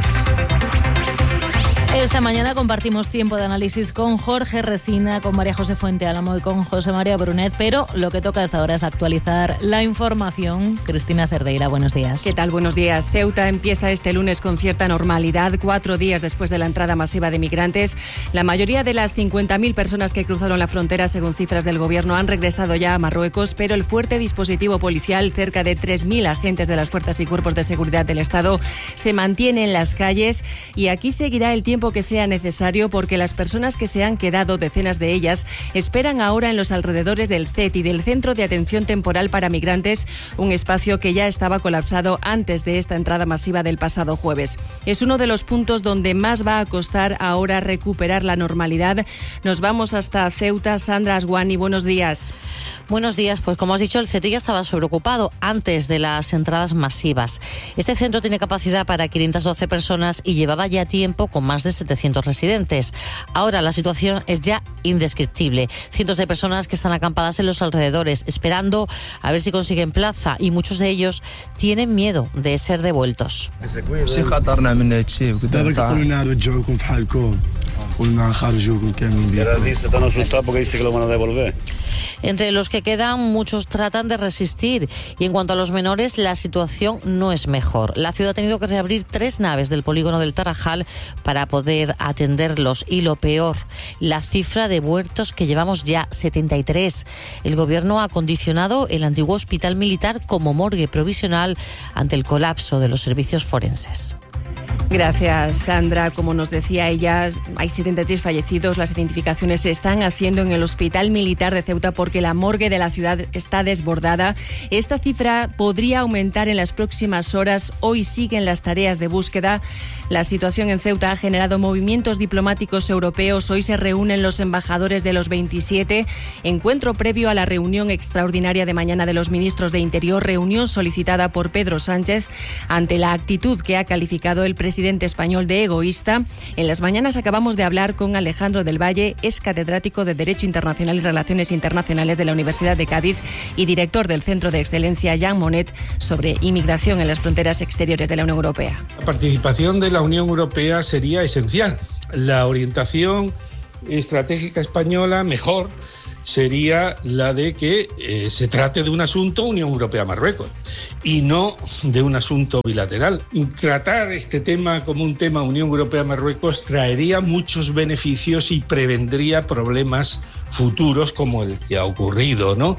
Esta mañana compartimos tiempo de análisis con Jorge Resina, con María José Fuente Álamo y con José María Brunet, pero lo que toca hasta ahora es actualizar la información. Cristina Cerdeira, buenos días. ¿Qué tal? Buenos días. Ceuta empieza este lunes con cierta normalidad, cuatro días después de la entrada masiva de migrantes. La mayoría de las cincuenta mil personas que cruzaron la frontera, según cifras del gobierno, han regresado ya a Marruecos, pero el fuerte dispositivo policial, cerca de tres mil agentes de las fuerzas y cuerpos de seguridad del Estado, se mantiene en las calles, y aquí seguirá el tiempo que sea necesario, porque las personas que se han quedado, decenas de ellas, esperan ahora en los alrededores del C E T I, del Centro de Atención Temporal para Migrantes, un espacio que ya estaba colapsado antes de esta entrada masiva del pasado jueves. Es uno de los puntos donde más va a costar ahora recuperar la normalidad. Nos vamos hasta Ceuta. Sandra Asguani, buenos días. Buenos días. Pues como has dicho, el C E T I ya estaba sobreocupado antes de las entradas masivas. Este centro tiene capacidad para quinientas doce personas y llevaba ya tiempo con más de setecientos residentes. Ahora la situación es ya indescriptible. Cientos de personas que están acampadas en los alrededores, esperando a ver si consiguen plaza, y muchos de ellos tienen miedo de ser devueltos. Y ahora dice, están asustados porque dice que lo van a devolver. Entre los que quedan, muchos tratan de resistir, y en cuanto a los menores, la situación no es mejor. La ciudad ha tenido que reabrir tres naves del polígono del Tarajal para poder atenderlos, y lo peor, la cifra de muertos, que llevamos ya setenta y tres. El gobierno ha acondicionado el antiguo hospital militar como morgue provisional ante el colapso de los servicios forenses. Gracias, Sandra. Como nos decía ella, hay setenta y tres fallecidos. Las identificaciones se están haciendo en el Hospital Militar de Ceuta porque la morgue de la ciudad está desbordada. Esta cifra podría aumentar en las próximas horas. Hoy siguen las tareas de búsqueda. La situación en Ceuta ha generado movimientos diplomáticos europeos. Hoy se reúnen los embajadores de los veintisiete. Encuentro previo a la reunión extraordinaria de mañana de los ministros de Interior, reunión solicitada por Pedro Sánchez ante la actitud que ha calificado el presidente español de egoísta. En las mañanas acabamos de hablar con Alejandro del Valle, es catedrático de Derecho Internacional y Relaciones Internacionales de la Universidad de Cádiz y director del Centro de Excelencia Jean Monnet sobre inmigración en las fronteras exteriores de la Unión Europea. La participación de la Unión Europea sería esencial. La orientación estratégica española mejor sería la de que eh, se trate de un asunto Unión Europea-Marruecos y no de un asunto bilateral. Tratar este tema como un tema Unión Europea-Marruecos traería muchos beneficios y prevendría problemas futuros como el que ha ocurrido, ¿no?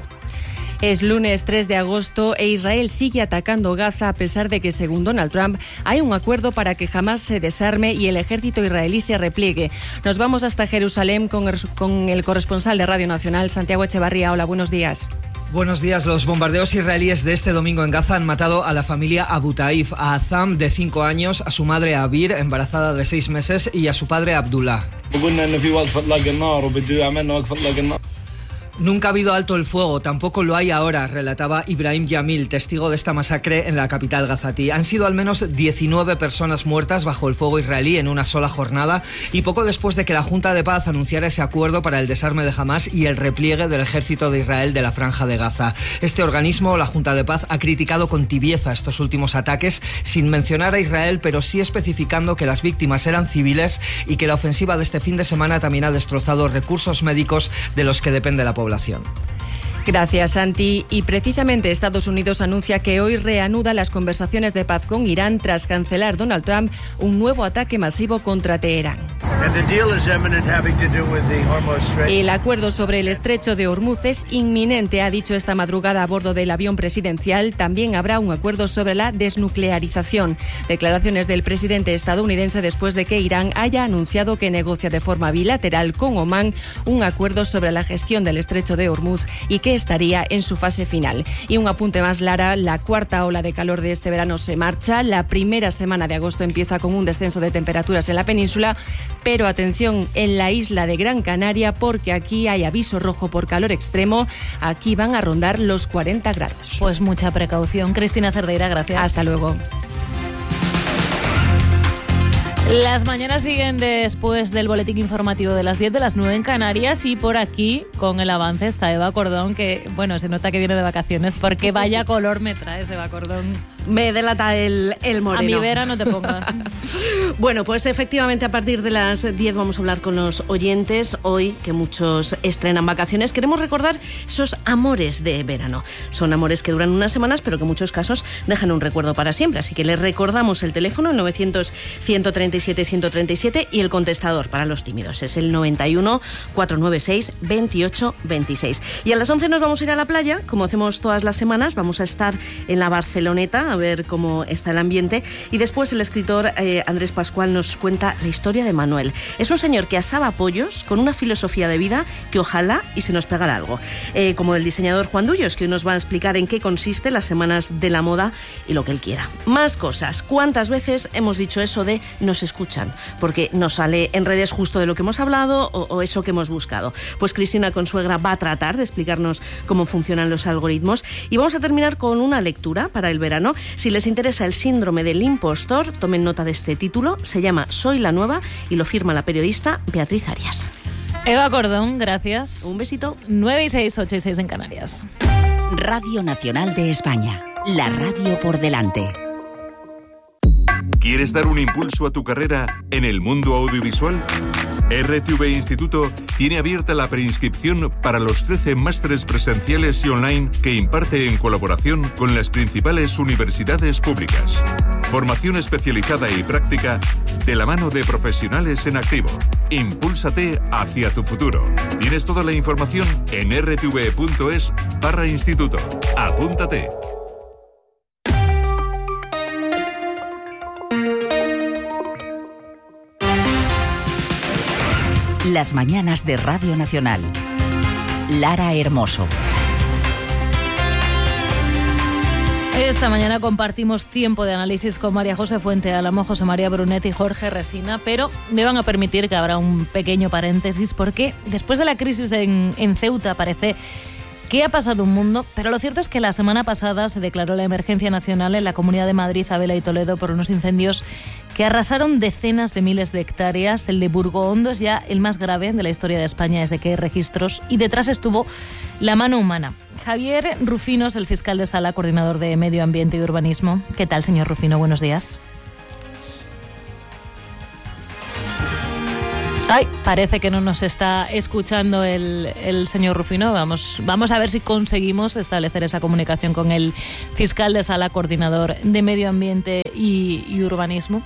Es lunes tres de agosto e Israel sigue atacando Gaza a pesar de que, según Donald Trump, hay un acuerdo para que Hamás se desarme y el ejército israelí se repliegue. Nos vamos hasta Jerusalén con el, con el corresponsal de Radio Nacional, Santiago Echevarría. Hola, buenos días. Buenos días. Los bombardeos israelíes de este domingo en Gaza han matado a la familia Abu Taif, a Azam, de cinco años, a su madre Abir, embarazada de seis meses, y a su padre Abdullah. Nunca ha habido alto el fuego, tampoco lo hay ahora, relataba Ibrahim Yamil, testigo de esta masacre en la capital gazatí. Han sido al menos diecinueve personas muertas bajo el fuego israelí en una sola jornada y poco después de que la Junta de Paz anunciara ese acuerdo para el desarme de Hamás y el repliegue del ejército de Israel de la Franja de Gaza. Este organismo, la Junta de Paz, ha criticado con tibieza estos últimos ataques, sin mencionar a Israel, pero sí especificando que las víctimas eran civiles y que la ofensiva de este fin de semana también ha destrozado recursos médicos de los que depende la población. Gracias, Santi. Y precisamente Estados Unidos anuncia que hoy reanuda las conversaciones de paz con Irán tras cancelar Donald Trump un nuevo ataque masivo contra Teherán. El acuerdo sobre el estrecho de Hormuz es inminente, ha dicho esta madrugada a bordo del avión presidencial. También habrá un acuerdo sobre la desnuclearización. Declaraciones del presidente estadounidense después de que Irán haya anunciado que negocia de forma bilateral con Omán un acuerdo sobre la gestión del estrecho de Hormuz y que estaría en su fase final. Y un apunte más, Lara, la cuarta ola de calor de este verano se marcha. La primera semana de agosto empieza con un descenso de temperaturas en la península, pero atención en la isla de Gran Canaria, porque aquí hay aviso rojo por calor extremo. Aquí van a rondar los cuarenta grados. Pues mucha precaución. Cristina Cerdeira, gracias. Hasta luego. Las mañanas siguen después del boletín informativo de las diez, de las nueve en Canarias, y por aquí, con el avance, está Eva Cordón, que, bueno, se nota que viene de vacaciones, porque vaya color me traes, Eva Cordón. Me delata el, el moreno. A mi vera no te pongas. Bueno, pues efectivamente a partir de las diez vamos a hablar con los oyentes. Hoy, que muchos estrenan vacaciones, queremos recordar esos amores de verano. Son amores que duran unas semanas, pero que en muchos casos dejan un recuerdo para siempre. Así que les recordamos el teléfono, el novecientos, ciento treinta y siete, ciento treinta y siete, y el contestador para los tímidos es el noventa y uno, cuatrocientos noventa y seis, veintiocho veintiséis. Y a las once nos vamos a ir a la playa, como hacemos todas las semanas. Vamos a estar en la Barceloneta a ver cómo está el ambiente, y después el escritor eh, Andrés Pascual nos cuenta la historia de Manuel. Es un señor que asaba pollos con una filosofía de vida que ojalá y se nos pegara algo, eh, como el diseñador Juan Dullos, que hoy nos va a explicar en qué consiste las semanas de la moda y lo que él quiera. Más cosas. ¿Cuántas veces hemos dicho eso de nos escuchan? Porque nos sale en redes justo de lo que hemos hablado o, o eso que hemos buscado. Pues Cristina Consuegra va a tratar de explicarnos cómo funcionan los algoritmos, y vamos a terminar con una lectura para el verano. Si les interesa el síndrome del impostor, tomen nota de este título. Se llama Soy la Nueva y lo firma la periodista Beatriz Arias. Eva Cordón, gracias. Un besito. nueve y seis, ocho y seis en Canarias. Radio Nacional de España. La radio por delante. ¿Quieres dar un impulso a tu carrera en el mundo audiovisual? R T V Instituto tiene abierta la preinscripción para los trece másteres presenciales y online que imparte en colaboración con las principales universidades públicas. Formación especializada y práctica de la mano de profesionales en activo. Impúlsate hacia tu futuro. Tienes toda la información en r t v punto es barra instituto. Apúntate. Las mañanas de Radio Nacional. Lara Hermoso. Esta mañana compartimos tiempo de análisis con María José Fuente Álamo, José María Brunet y Jorge Resina, pero me van a permitir que habrá un pequeño paréntesis, porque después de la crisis en, en Ceuta parece que ha pasado un mundo, pero lo cierto es que la semana pasada se declaró la emergencia nacional en la Comunidad de Madrid, Abela y Toledo por unos incendios que arrasaron decenas de miles de hectáreas. El de Burgohondo es ya el más grave de la historia de España desde que hay registros, y detrás estuvo la mano humana. Javier Rufino es el fiscal de sala, coordinador de Medio Ambiente y Urbanismo. ¿Qué tal, señor Rufino? Buenos días. Ay, parece que no nos está escuchando el, el señor Rufino. Vamos, vamos a ver si conseguimos establecer esa comunicación con el fiscal de sala, coordinador de Medio Ambiente y, y Urbanismo.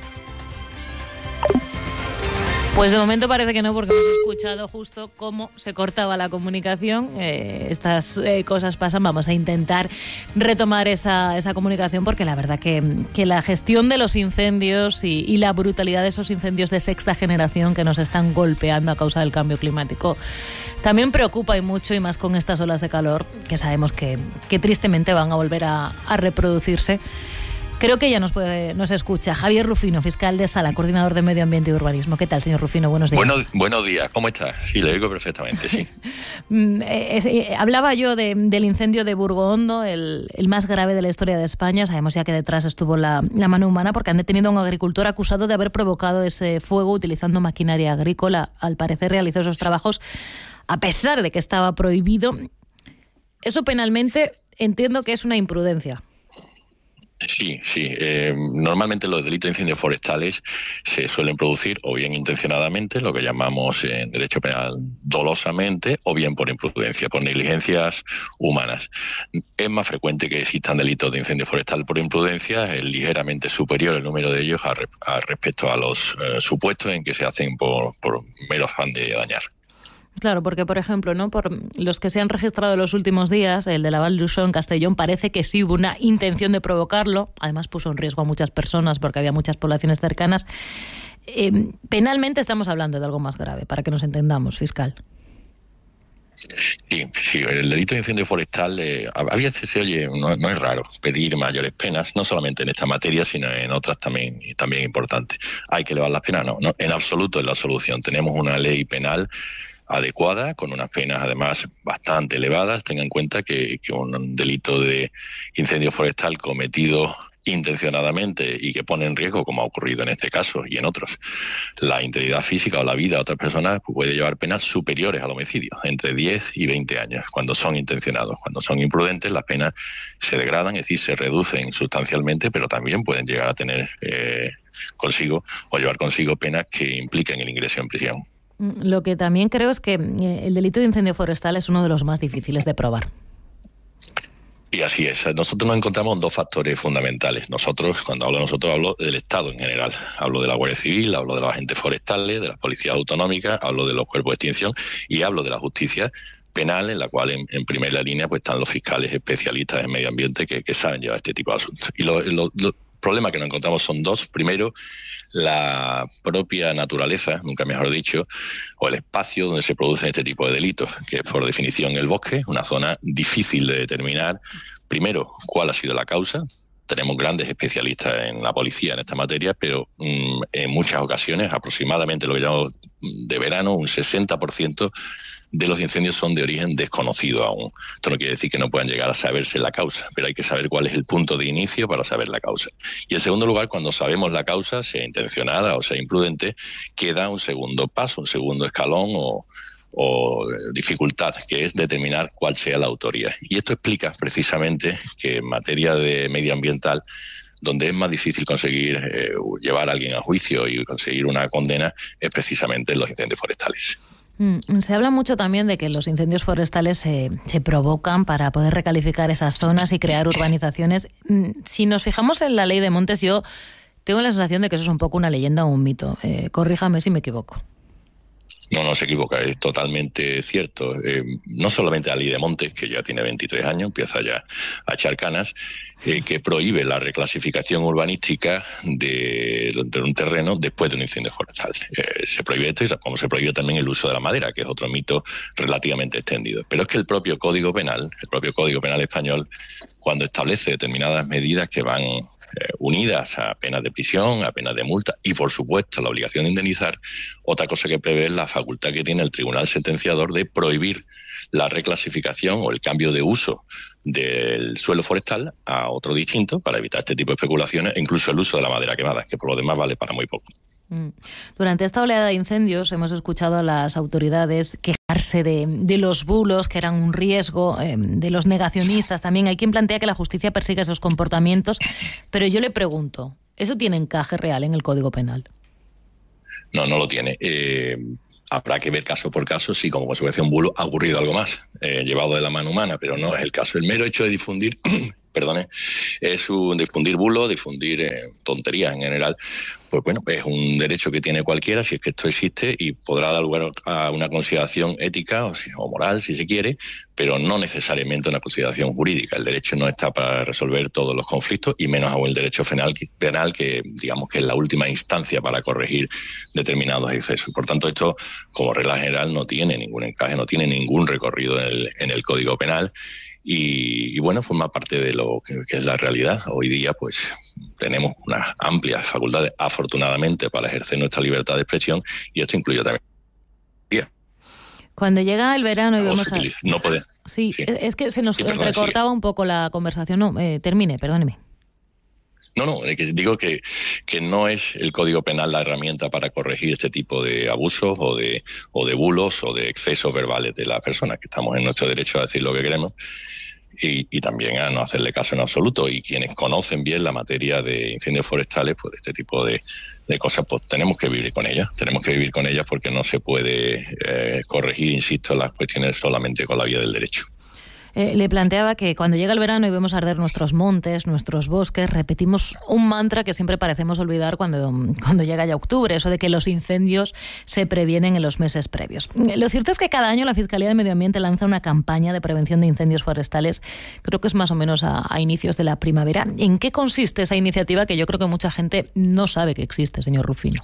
Pues de momento parece que no, porque hemos escuchado justo cómo se cortaba la comunicación. Eh, estas eh, cosas pasan. Vamos a intentar retomar esa, esa comunicación, porque la verdad que, que la gestión de los incendios y, y la brutalidad de esos incendios de sexta generación que nos están golpeando a causa del cambio climático también preocupa, y mucho, y más con estas olas de calor que sabemos que, que tristemente van a volver a, a reproducirse. Creo que ya nos, puede, nos escucha. Javier Rufino, fiscal de Sala, coordinador de Medio Ambiente y Urbanismo. ¿Qué tal, señor Rufino? Buenos días. Buenos, buenos días, ¿cómo está? Sí, le oigo perfectamente, sí. eh, eh, hablaba yo de, del incendio de Burgondo, el, el más grave de la historia de España. Sabemos ya que detrás estuvo la, la mano humana, porque han detenido a un agricultor acusado de haber provocado ese fuego utilizando maquinaria agrícola. Al parecer realizó esos trabajos a pesar de que estaba prohibido. Eso penalmente entiendo que es una imprudencia. Sí, sí. Eh, normalmente los delitos de incendios forestales se suelen producir o bien intencionadamente, lo que llamamos en derecho penal dolosamente, o bien por imprudencia, por negligencias humanas. Es más frecuente que existan delitos de incendio forestal por imprudencia, es ligeramente superior el número de ellos a, re, a respecto a los eh, supuestos en que se hacen por, por mero afán de dañar. Claro, porque, por ejemplo, ¿no? Por los que se han registrado en los últimos días, el de la Val d'Uixó en Castellón, parece que sí hubo una intención de provocarlo. Además, puso en riesgo a muchas personas porque había muchas poblaciones cercanas. Eh, penalmente estamos hablando de algo más grave, para que nos entendamos, fiscal. Sí, sí, el delito de incendio forestal, eh, a veces se oye, no, no es raro pedir mayores penas, no solamente en esta materia, sino en otras también, también importantes. ¿Hay que elevar las penas? No, no, en absoluto es la solución. Tenemos una ley penal adecuada, con unas penas además bastante elevadas. Tengan en cuenta que, que un delito de incendio forestal cometido intencionadamente y que pone en riesgo, como ha ocurrido en este caso y en otros, la integridad física o la vida de otras personas, puede llevar penas superiores al homicidio, entre diez y veinte años, cuando son intencionados. Cuando son imprudentes, las penas se degradan, es decir, se reducen sustancialmente, pero también pueden llegar a tener eh, consigo o llevar consigo penas que impliquen el ingreso en prisión. Lo que también creo es que el delito de incendio forestal es uno de los más difíciles de probar. Y así es. Nosotros nos encontramos en dos factores fundamentales. Nosotros, cuando hablo de nosotros, hablo del Estado en general. Hablo de la Guardia Civil, hablo de los agentes forestales, de las policías autonómicas, hablo de los cuerpos de extinción y hablo de la justicia penal, en la cual en, en primera línea pues están los fiscales especialistas en medio ambiente que, que saben llevar este tipo de asuntos. Y los lo, lo, problemas que nos encontramos son dos. Primero, la propia naturaleza, nunca mejor dicho, o el espacio donde se producen este tipo de delitos, que es por definición el bosque, una zona difícil de determinar. Primero, cuál ha sido la causa. Tenemos grandes especialistas en la policía en esta materia, pero mmm, en muchas ocasiones, aproximadamente lo que llamamos de verano, un sesenta por ciento de los incendios son de origen desconocido aún. Esto no quiere decir que no puedan llegar a saberse la causa, pero hay que saber cuál es el punto de inicio para saber la causa. Y en segundo lugar, cuando sabemos la causa, sea intencionada o sea imprudente, queda un segundo paso, un segundo escalón o... o dificultad, que es determinar cuál sea la autoría. Y esto explica precisamente que en materia de medioambiental, donde es más difícil conseguir eh, llevar a alguien a juicio y conseguir una condena, es precisamente en los incendios forestales. Mm, se habla mucho también de que los incendios forestales se, se provocan para poder recalificar esas zonas y crear urbanizaciones. Mm, si nos fijamos en la ley de montes, yo tengo la sensación de que eso es un poco una leyenda o un mito. Eh, corríjame si me equivoco. No, no se equivoca, es totalmente cierto. Eh, no solamente la ley de montes, que ya tiene veintitrés años, empieza ya a echar canas, eh, que prohíbe la reclasificación urbanística de, de un terreno después de un incendio forestal. Eh, se prohíbe esto, y como se prohíbe también el uso de la madera, que es otro mito relativamente extendido. Pero es que el propio Código Penal, el propio Código Penal español, cuando establece determinadas medidas que van Eh, unidas a penas de prisión, a penas de multa y, por supuesto, la obligación de indemnizar, otra cosa que prevé es la facultad que tiene el tribunal sentenciador de prohibir la reclasificación o el cambio de uso del suelo forestal a otro distinto para evitar este tipo de especulaciones e incluso el uso de la madera quemada, que por lo demás vale para muy poco. Durante esta oleada de incendios hemos escuchado a las autoridades quejarse de, de los bulos, que eran un riesgo, eh, de los negacionistas también. Hay quien plantea que la justicia persigue esos comportamientos, pero yo le pregunto, ¿eso tiene encaje real en el Código Penal? No, no lo tiene. Eh, habrá que ver caso por caso si como consecuencia de un bulo ha ocurrido algo más, eh, llevado de la mano humana, pero no es el caso. El mero hecho de difundir... perdone, es un difundir bulos, difundir eh, tonterías en general, pues bueno, es un derecho que tiene cualquiera, si es que esto existe, y podrá dar lugar a una consideración ética o, si, o moral, si se quiere, pero no necesariamente una consideración jurídica. El derecho no está para resolver todos los conflictos, y menos aún el derecho penal, penal que digamos que es la última instancia para corregir determinados excesos. Por tanto, esto, como regla general, no tiene ningún encaje, no tiene ningún recorrido en el, en el Código Penal. y, y bueno, forma parte de lo que, que es la realidad. Hoy día pues tenemos unas amplias facultades, afortunadamente, para ejercer nuestra libertad de expresión, y esto incluye también. Cuando llega el verano y vamos a... No puede. Sí, sí, es que se nos sí, perdón, recortaba sí. un poco la conversación. No, eh, termine, perdóneme. No, no, es que digo que, que no es el Código Penal la herramienta para corregir este tipo de abusos o de, o de bulos o de excesos verbales de las personas, que estamos en nuestro derecho a decir lo que queremos. Y, y también a no hacerle caso en absoluto. Y quienes conocen bien la materia de incendios forestales, pues este tipo de, de cosas, pues tenemos que vivir con ellas. Tenemos que vivir con ellas porque no se puede eh, corregir, insisto, las cuestiones solamente con la vía del derecho. Eh, le planteaba que cuando llega el verano y vemos arder nuestros montes, nuestros bosques, repetimos un mantra que siempre parecemos olvidar cuando, cuando llega ya octubre, eso de que los incendios se previenen en los meses previos. Lo cierto es que cada año la Fiscalía de Medio Ambiente lanza una campaña de prevención de incendios forestales, creo que es más o menos a, a inicios de la primavera. ¿En qué consiste esa iniciativa que yo creo que mucha gente no sabe que existe, señor Rufino?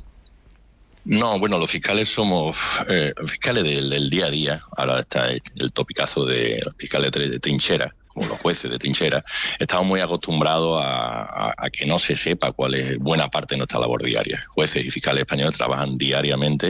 No, bueno, los fiscales somos eh, fiscales del, del día a día. Ahora está el topicazo de los fiscales de trinchera, como los jueces de trinchera. Estamos muy acostumbrados a, a, a que no se sepa cuál es buena parte de nuestra labor diaria. Jueces y fiscales españoles trabajan diariamente,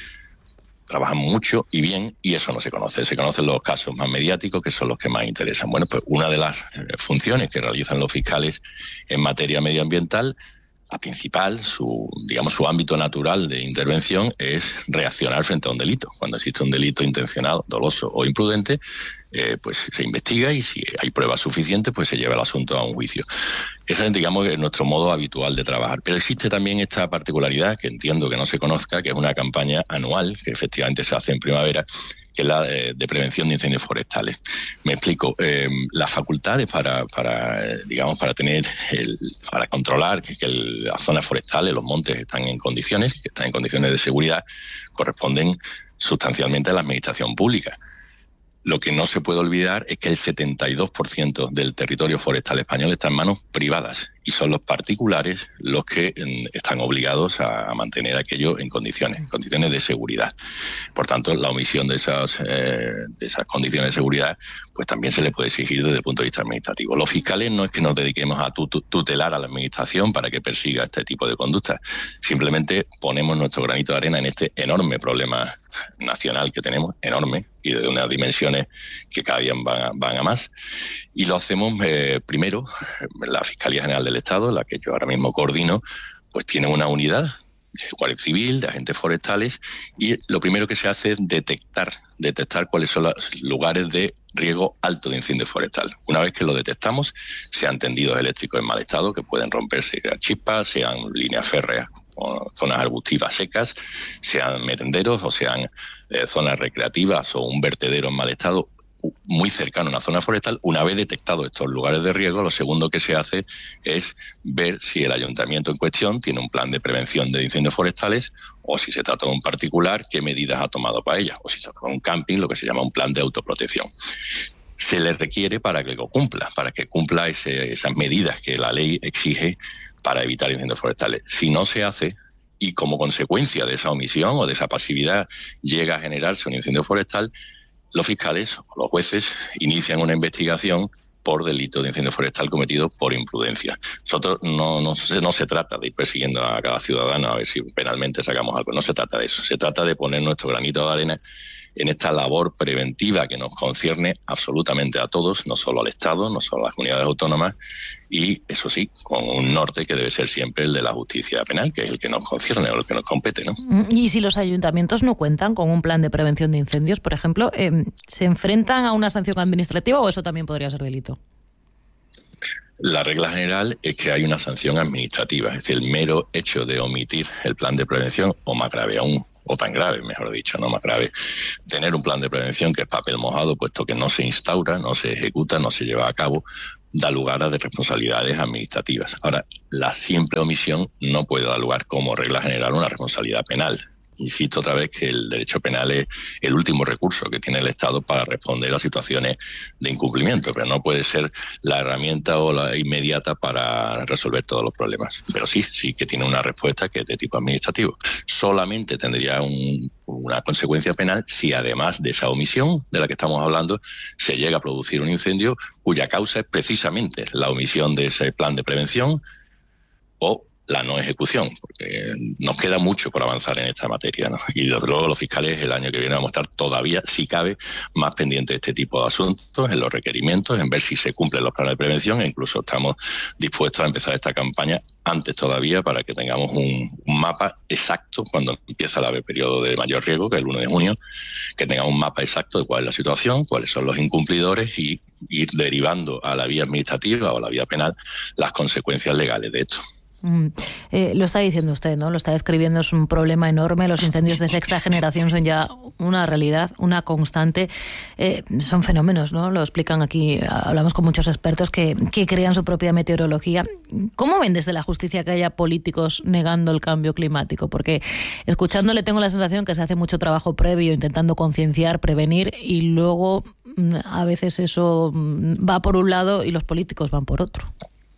trabajan mucho y bien, y eso no se conoce. Se conocen los casos más mediáticos, que son los que más interesan. Bueno, pues una de las funciones que realizan los fiscales en materia medioambiental, la principal, su, digamos, su ámbito natural de intervención es reaccionar frente a un delito. Cuando existe un delito intencionado, doloso o imprudente, eh, pues se investiga y si hay pruebas suficientes, pues se lleva el asunto a un juicio. Ese es, digamos, nuestro modo habitual de trabajar. Pero existe también esta particularidad, que entiendo que no se conozca, que es una campaña anual, que efectivamente se hace en primavera, que es la de, de prevención de incendios forestales. Me explico. Eh, las facultades para, para, digamos, para tener, el, para controlar que, que el, las zonas forestales, los montes están en condiciones, que están en condiciones de seguridad, corresponden sustancialmente a la administración pública. Lo que no se puede olvidar es que el setenta y dos por ciento del territorio forestal español está en manos privadas y son los particulares los que están obligados a mantener aquello en condiciones, en condiciones de seguridad. Por tanto, la omisión de esas, eh, de esas condiciones de seguridad, pues también se le puede exigir desde el punto de vista administrativo. Los fiscales no es que nos dediquemos a tutelar a la administración para que persiga este tipo de conductas, simplemente ponemos nuestro granito de arena en este enorme problema nacional que tenemos, enorme, y de unas dimensiones que cada día van a, van a más, y lo hacemos eh, primero, la Fiscalía General del Estado, la que yo ahora mismo coordino, pues tiene una unidad de Guardia Civil, de agentes forestales, y lo primero que se hace es detectar, detectar cuáles son los lugares de riesgo alto de incendio forestal. Una vez que lo detectamos, sean tendidos eléctricos en mal estado, que pueden romperse, sean chispas, sean líneas férreas, o zonas arbustivas secas, sean merenderos o sean eh, zonas recreativas o un vertedero en mal estado muy cercano a una zona forestal. Una vez detectados estos lugares de riesgo, lo segundo que se hace es ver si el ayuntamiento en cuestión tiene un plan de prevención de incendios forestales, o si se trata de un particular, qué medidas ha tomado para ellas, o si se trata de un camping, lo que se llama un plan de autoprotección. Se le requiere para que lo cumpla, para que cumpla ese, esas medidas que la ley exige para evitar incendios forestales. Si no se hace, y como consecuencia de esa omisión o de esa pasividad llega a generarse un incendio forestal, los fiscales o los jueces inician una investigación por delito de incendio forestal cometido por imprudencia. Nosotros no, no, no se trata de ir persiguiendo a cada ciudadano a ver si penalmente sacamos algo, no se trata de eso, se trata de poner nuestro granito de arena en esta labor preventiva que nos concierne absolutamente a todos, no solo al Estado, no solo a las comunidades autónomas, y eso sí, con un norte que debe ser siempre el de la justicia penal, que es el que nos concierne o el que nos compete, ¿no? Y si los ayuntamientos no cuentan con un plan de prevención de incendios, por ejemplo, eh, ¿se enfrentan a una sanción administrativa o eso también podría ser delito? La regla general es que hay una sanción administrativa, es decir, el mero hecho de omitir el plan de prevención, o más grave aún, o tan grave, mejor dicho, no más grave, tener un plan de prevención que es papel mojado, puesto que no se instaura, no se ejecuta, no se lleva a cabo, da lugar a responsabilidades administrativas. Ahora, la simple omisión no puede dar lugar como regla general a una responsabilidad penal. Insisto otra vez que el derecho penal es el último recurso que tiene el Estado para responder a situaciones de incumplimiento, pero no puede ser la herramienta o la inmediata para resolver todos los problemas. Pero sí, sí que tiene una respuesta que es de tipo administrativo. Solamente tendría un, una consecuencia penal si además de esa omisión de la que estamos hablando se llega a producir un incendio cuya causa es precisamente la omisión de ese plan de prevención o la no ejecución, porque nos queda mucho por avanzar en esta materia, ¿no? Y desde luego los fiscales el año que viene vamos a estar todavía, si cabe, más pendientes de este tipo de asuntos, en los requerimientos, en ver si se cumplen los planes de prevención, e incluso estamos dispuestos a empezar esta campaña antes todavía para que tengamos un, un mapa exacto cuando empieza el periodo de mayor riesgo, que es el uno de junio, que tengamos un mapa exacto de cuál es la situación, cuáles son los incumplidores y ir derivando a la vía administrativa o a la vía penal las consecuencias legales de esto. Mm. Eh, lo está diciendo usted, ¿no? Lo está describiendo, es un problema enorme. Los incendios de sexta generación son ya una realidad, una constante. Eh, son fenómenos, ¿no? Lo explican aquí, hablamos con muchos expertos que, que crean su propia meteorología. ¿Cómo ven desde la justicia que haya políticos negando el cambio climático? Porque escuchándole tengo la sensación que se hace mucho trabajo previo, intentando concienciar, prevenir, y luego a veces eso va por un lado y los políticos van por otro.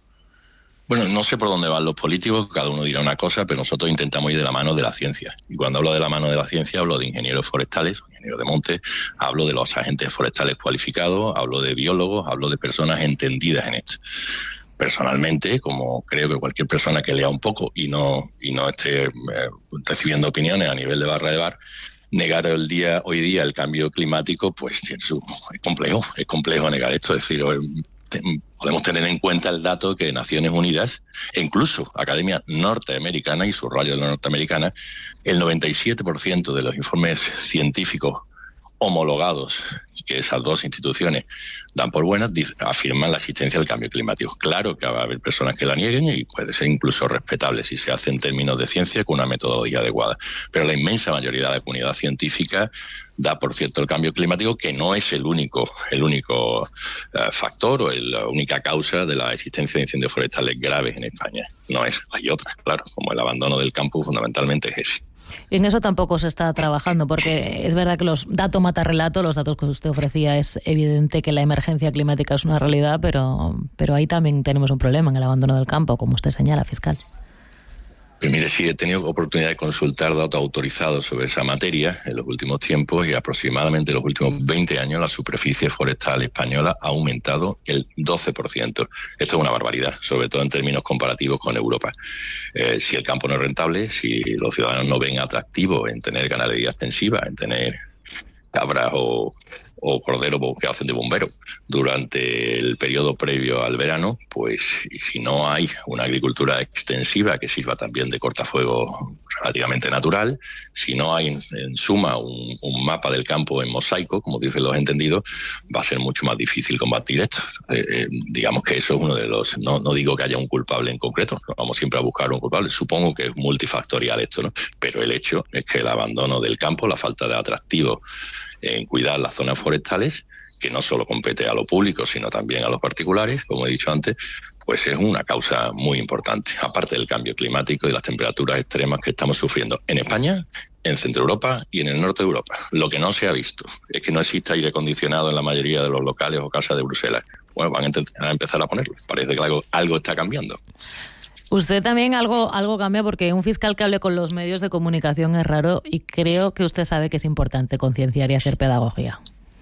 Bueno, no sé por dónde van los políticos, cada uno dirá una cosa, pero nosotros intentamos ir de la mano de la ciencia. Y cuando hablo de la mano de la ciencia, hablo de ingenieros forestales, ingenieros de monte, hablo de los agentes forestales cualificados, hablo de biólogos, hablo de personas entendidas en esto. Personalmente, como creo que cualquier persona que lea un poco y no, y no esté eh, recibiendo opiniones a nivel de barra de bar, negar el día, hoy día el cambio climático, pues es complejo, es complejo negar esto, es decir, podemos tener en cuenta el dato que Naciones Unidas, e incluso Academia Norteamericana, y subrayo de la norteamericana, el noventa y siete por ciento de los informes científicos homologados que esas dos instituciones dan por buenas afirman la existencia del cambio climático. Claro que va a haber personas que la nieguen y puede ser incluso respetable si se hace en términos de ciencia con una metodología adecuada, pero la inmensa mayoría de la comunidad científica da por cierto el cambio climático, que no es el único el único uh, factor o el, la única causa de la existencia de incendios forestales graves en España. No es, hay otras, claro, como el abandono del campo fundamentalmente es ese. En eso tampoco se está trabajando, porque es verdad que los datos mata relato, los datos que usted ofrecía, es evidente que la emergencia climática es una realidad, pero, pero ahí también tenemos un problema en el abandono del campo, como usted señala, fiscal. Pues mire, sí, he tenido oportunidad de consultar datos autorizados sobre esa materia en los últimos tiempos y aproximadamente en los últimos veinte años la superficie forestal española ha aumentado el doce por ciento. Esto es una barbaridad, sobre todo en términos comparativos con Europa. Eh, si el campo no es rentable, si los ciudadanos no ven atractivo en tener ganadería extensiva, en tener cabras o... o corderos que hacen de bombero durante el periodo previo al verano, pues y si no hay una agricultura extensiva que sirva también de cortafuego relativamente natural, si no hay en, en suma un, un mapa del campo en mosaico, como dicen los entendidos, va a ser mucho más difícil combatir esto. Eh, eh, digamos que eso es uno de los... No, no digo que haya un culpable en concreto, no vamos siempre a buscar un culpable, supongo que es multifactorial esto, ¿no? Pero el hecho es que el abandono del campo, la falta de atractivo en cuidar las zonas forestales, que no solo compete a lo público, sino también a los particulares, como he dicho antes, pues es una causa muy importante, aparte del cambio climático y las temperaturas extremas que estamos sufriendo en España, en Centro Europa y en el norte de Europa. Lo que no se ha visto es que no existe aire acondicionado en la mayoría de los locales o casas de Bruselas. Bueno, van a empezar a ponerlo. Parece que algo, algo está cambiando. Usted también algo, algo cambia, porque un fiscal que hable con los medios de comunicación es raro, y creo que usted sabe que es importante concienciar y hacer pedagogía.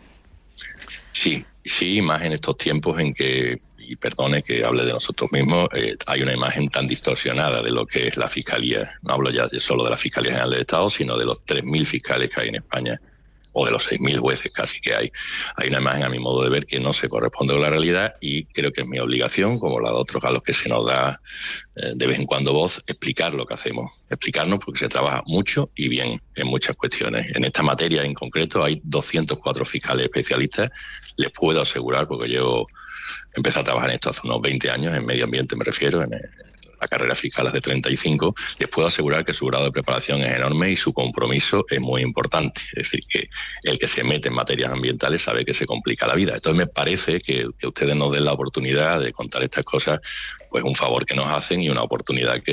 Sí, sí, más en estos tiempos en que, y perdone que hable de nosotros mismos, eh, hay una imagen tan distorsionada de lo que es la Fiscalía. No hablo ya solo de la Fiscalía General del Estado, sino de los tres mil fiscales que hay en España, o de los seis mil jueces casi que hay. Hay una imagen, a mi modo de ver, que no se corresponde con la realidad, y creo que es mi obligación, como la de otros a los que se nos da eh, de vez en cuando voz, explicar lo que hacemos. Explicarnos, porque se trabaja mucho y bien en muchas cuestiones. En esta materia en concreto hay doscientos cuatro fiscales especialistas. Les puedo asegurar, porque yo empecé a trabajar en esto hace unos veinte años, en medio ambiente me refiero, en el, la carrera fiscal es de treinta y cinco, les puedo asegurar que su grado de preparación es enorme y su compromiso es muy importante. Es decir, que el que se mete en materias ambientales sabe que se complica la vida. Entonces me parece que, que ustedes nos den la oportunidad de contar estas cosas, pues un favor que nos hacen y una oportunidad que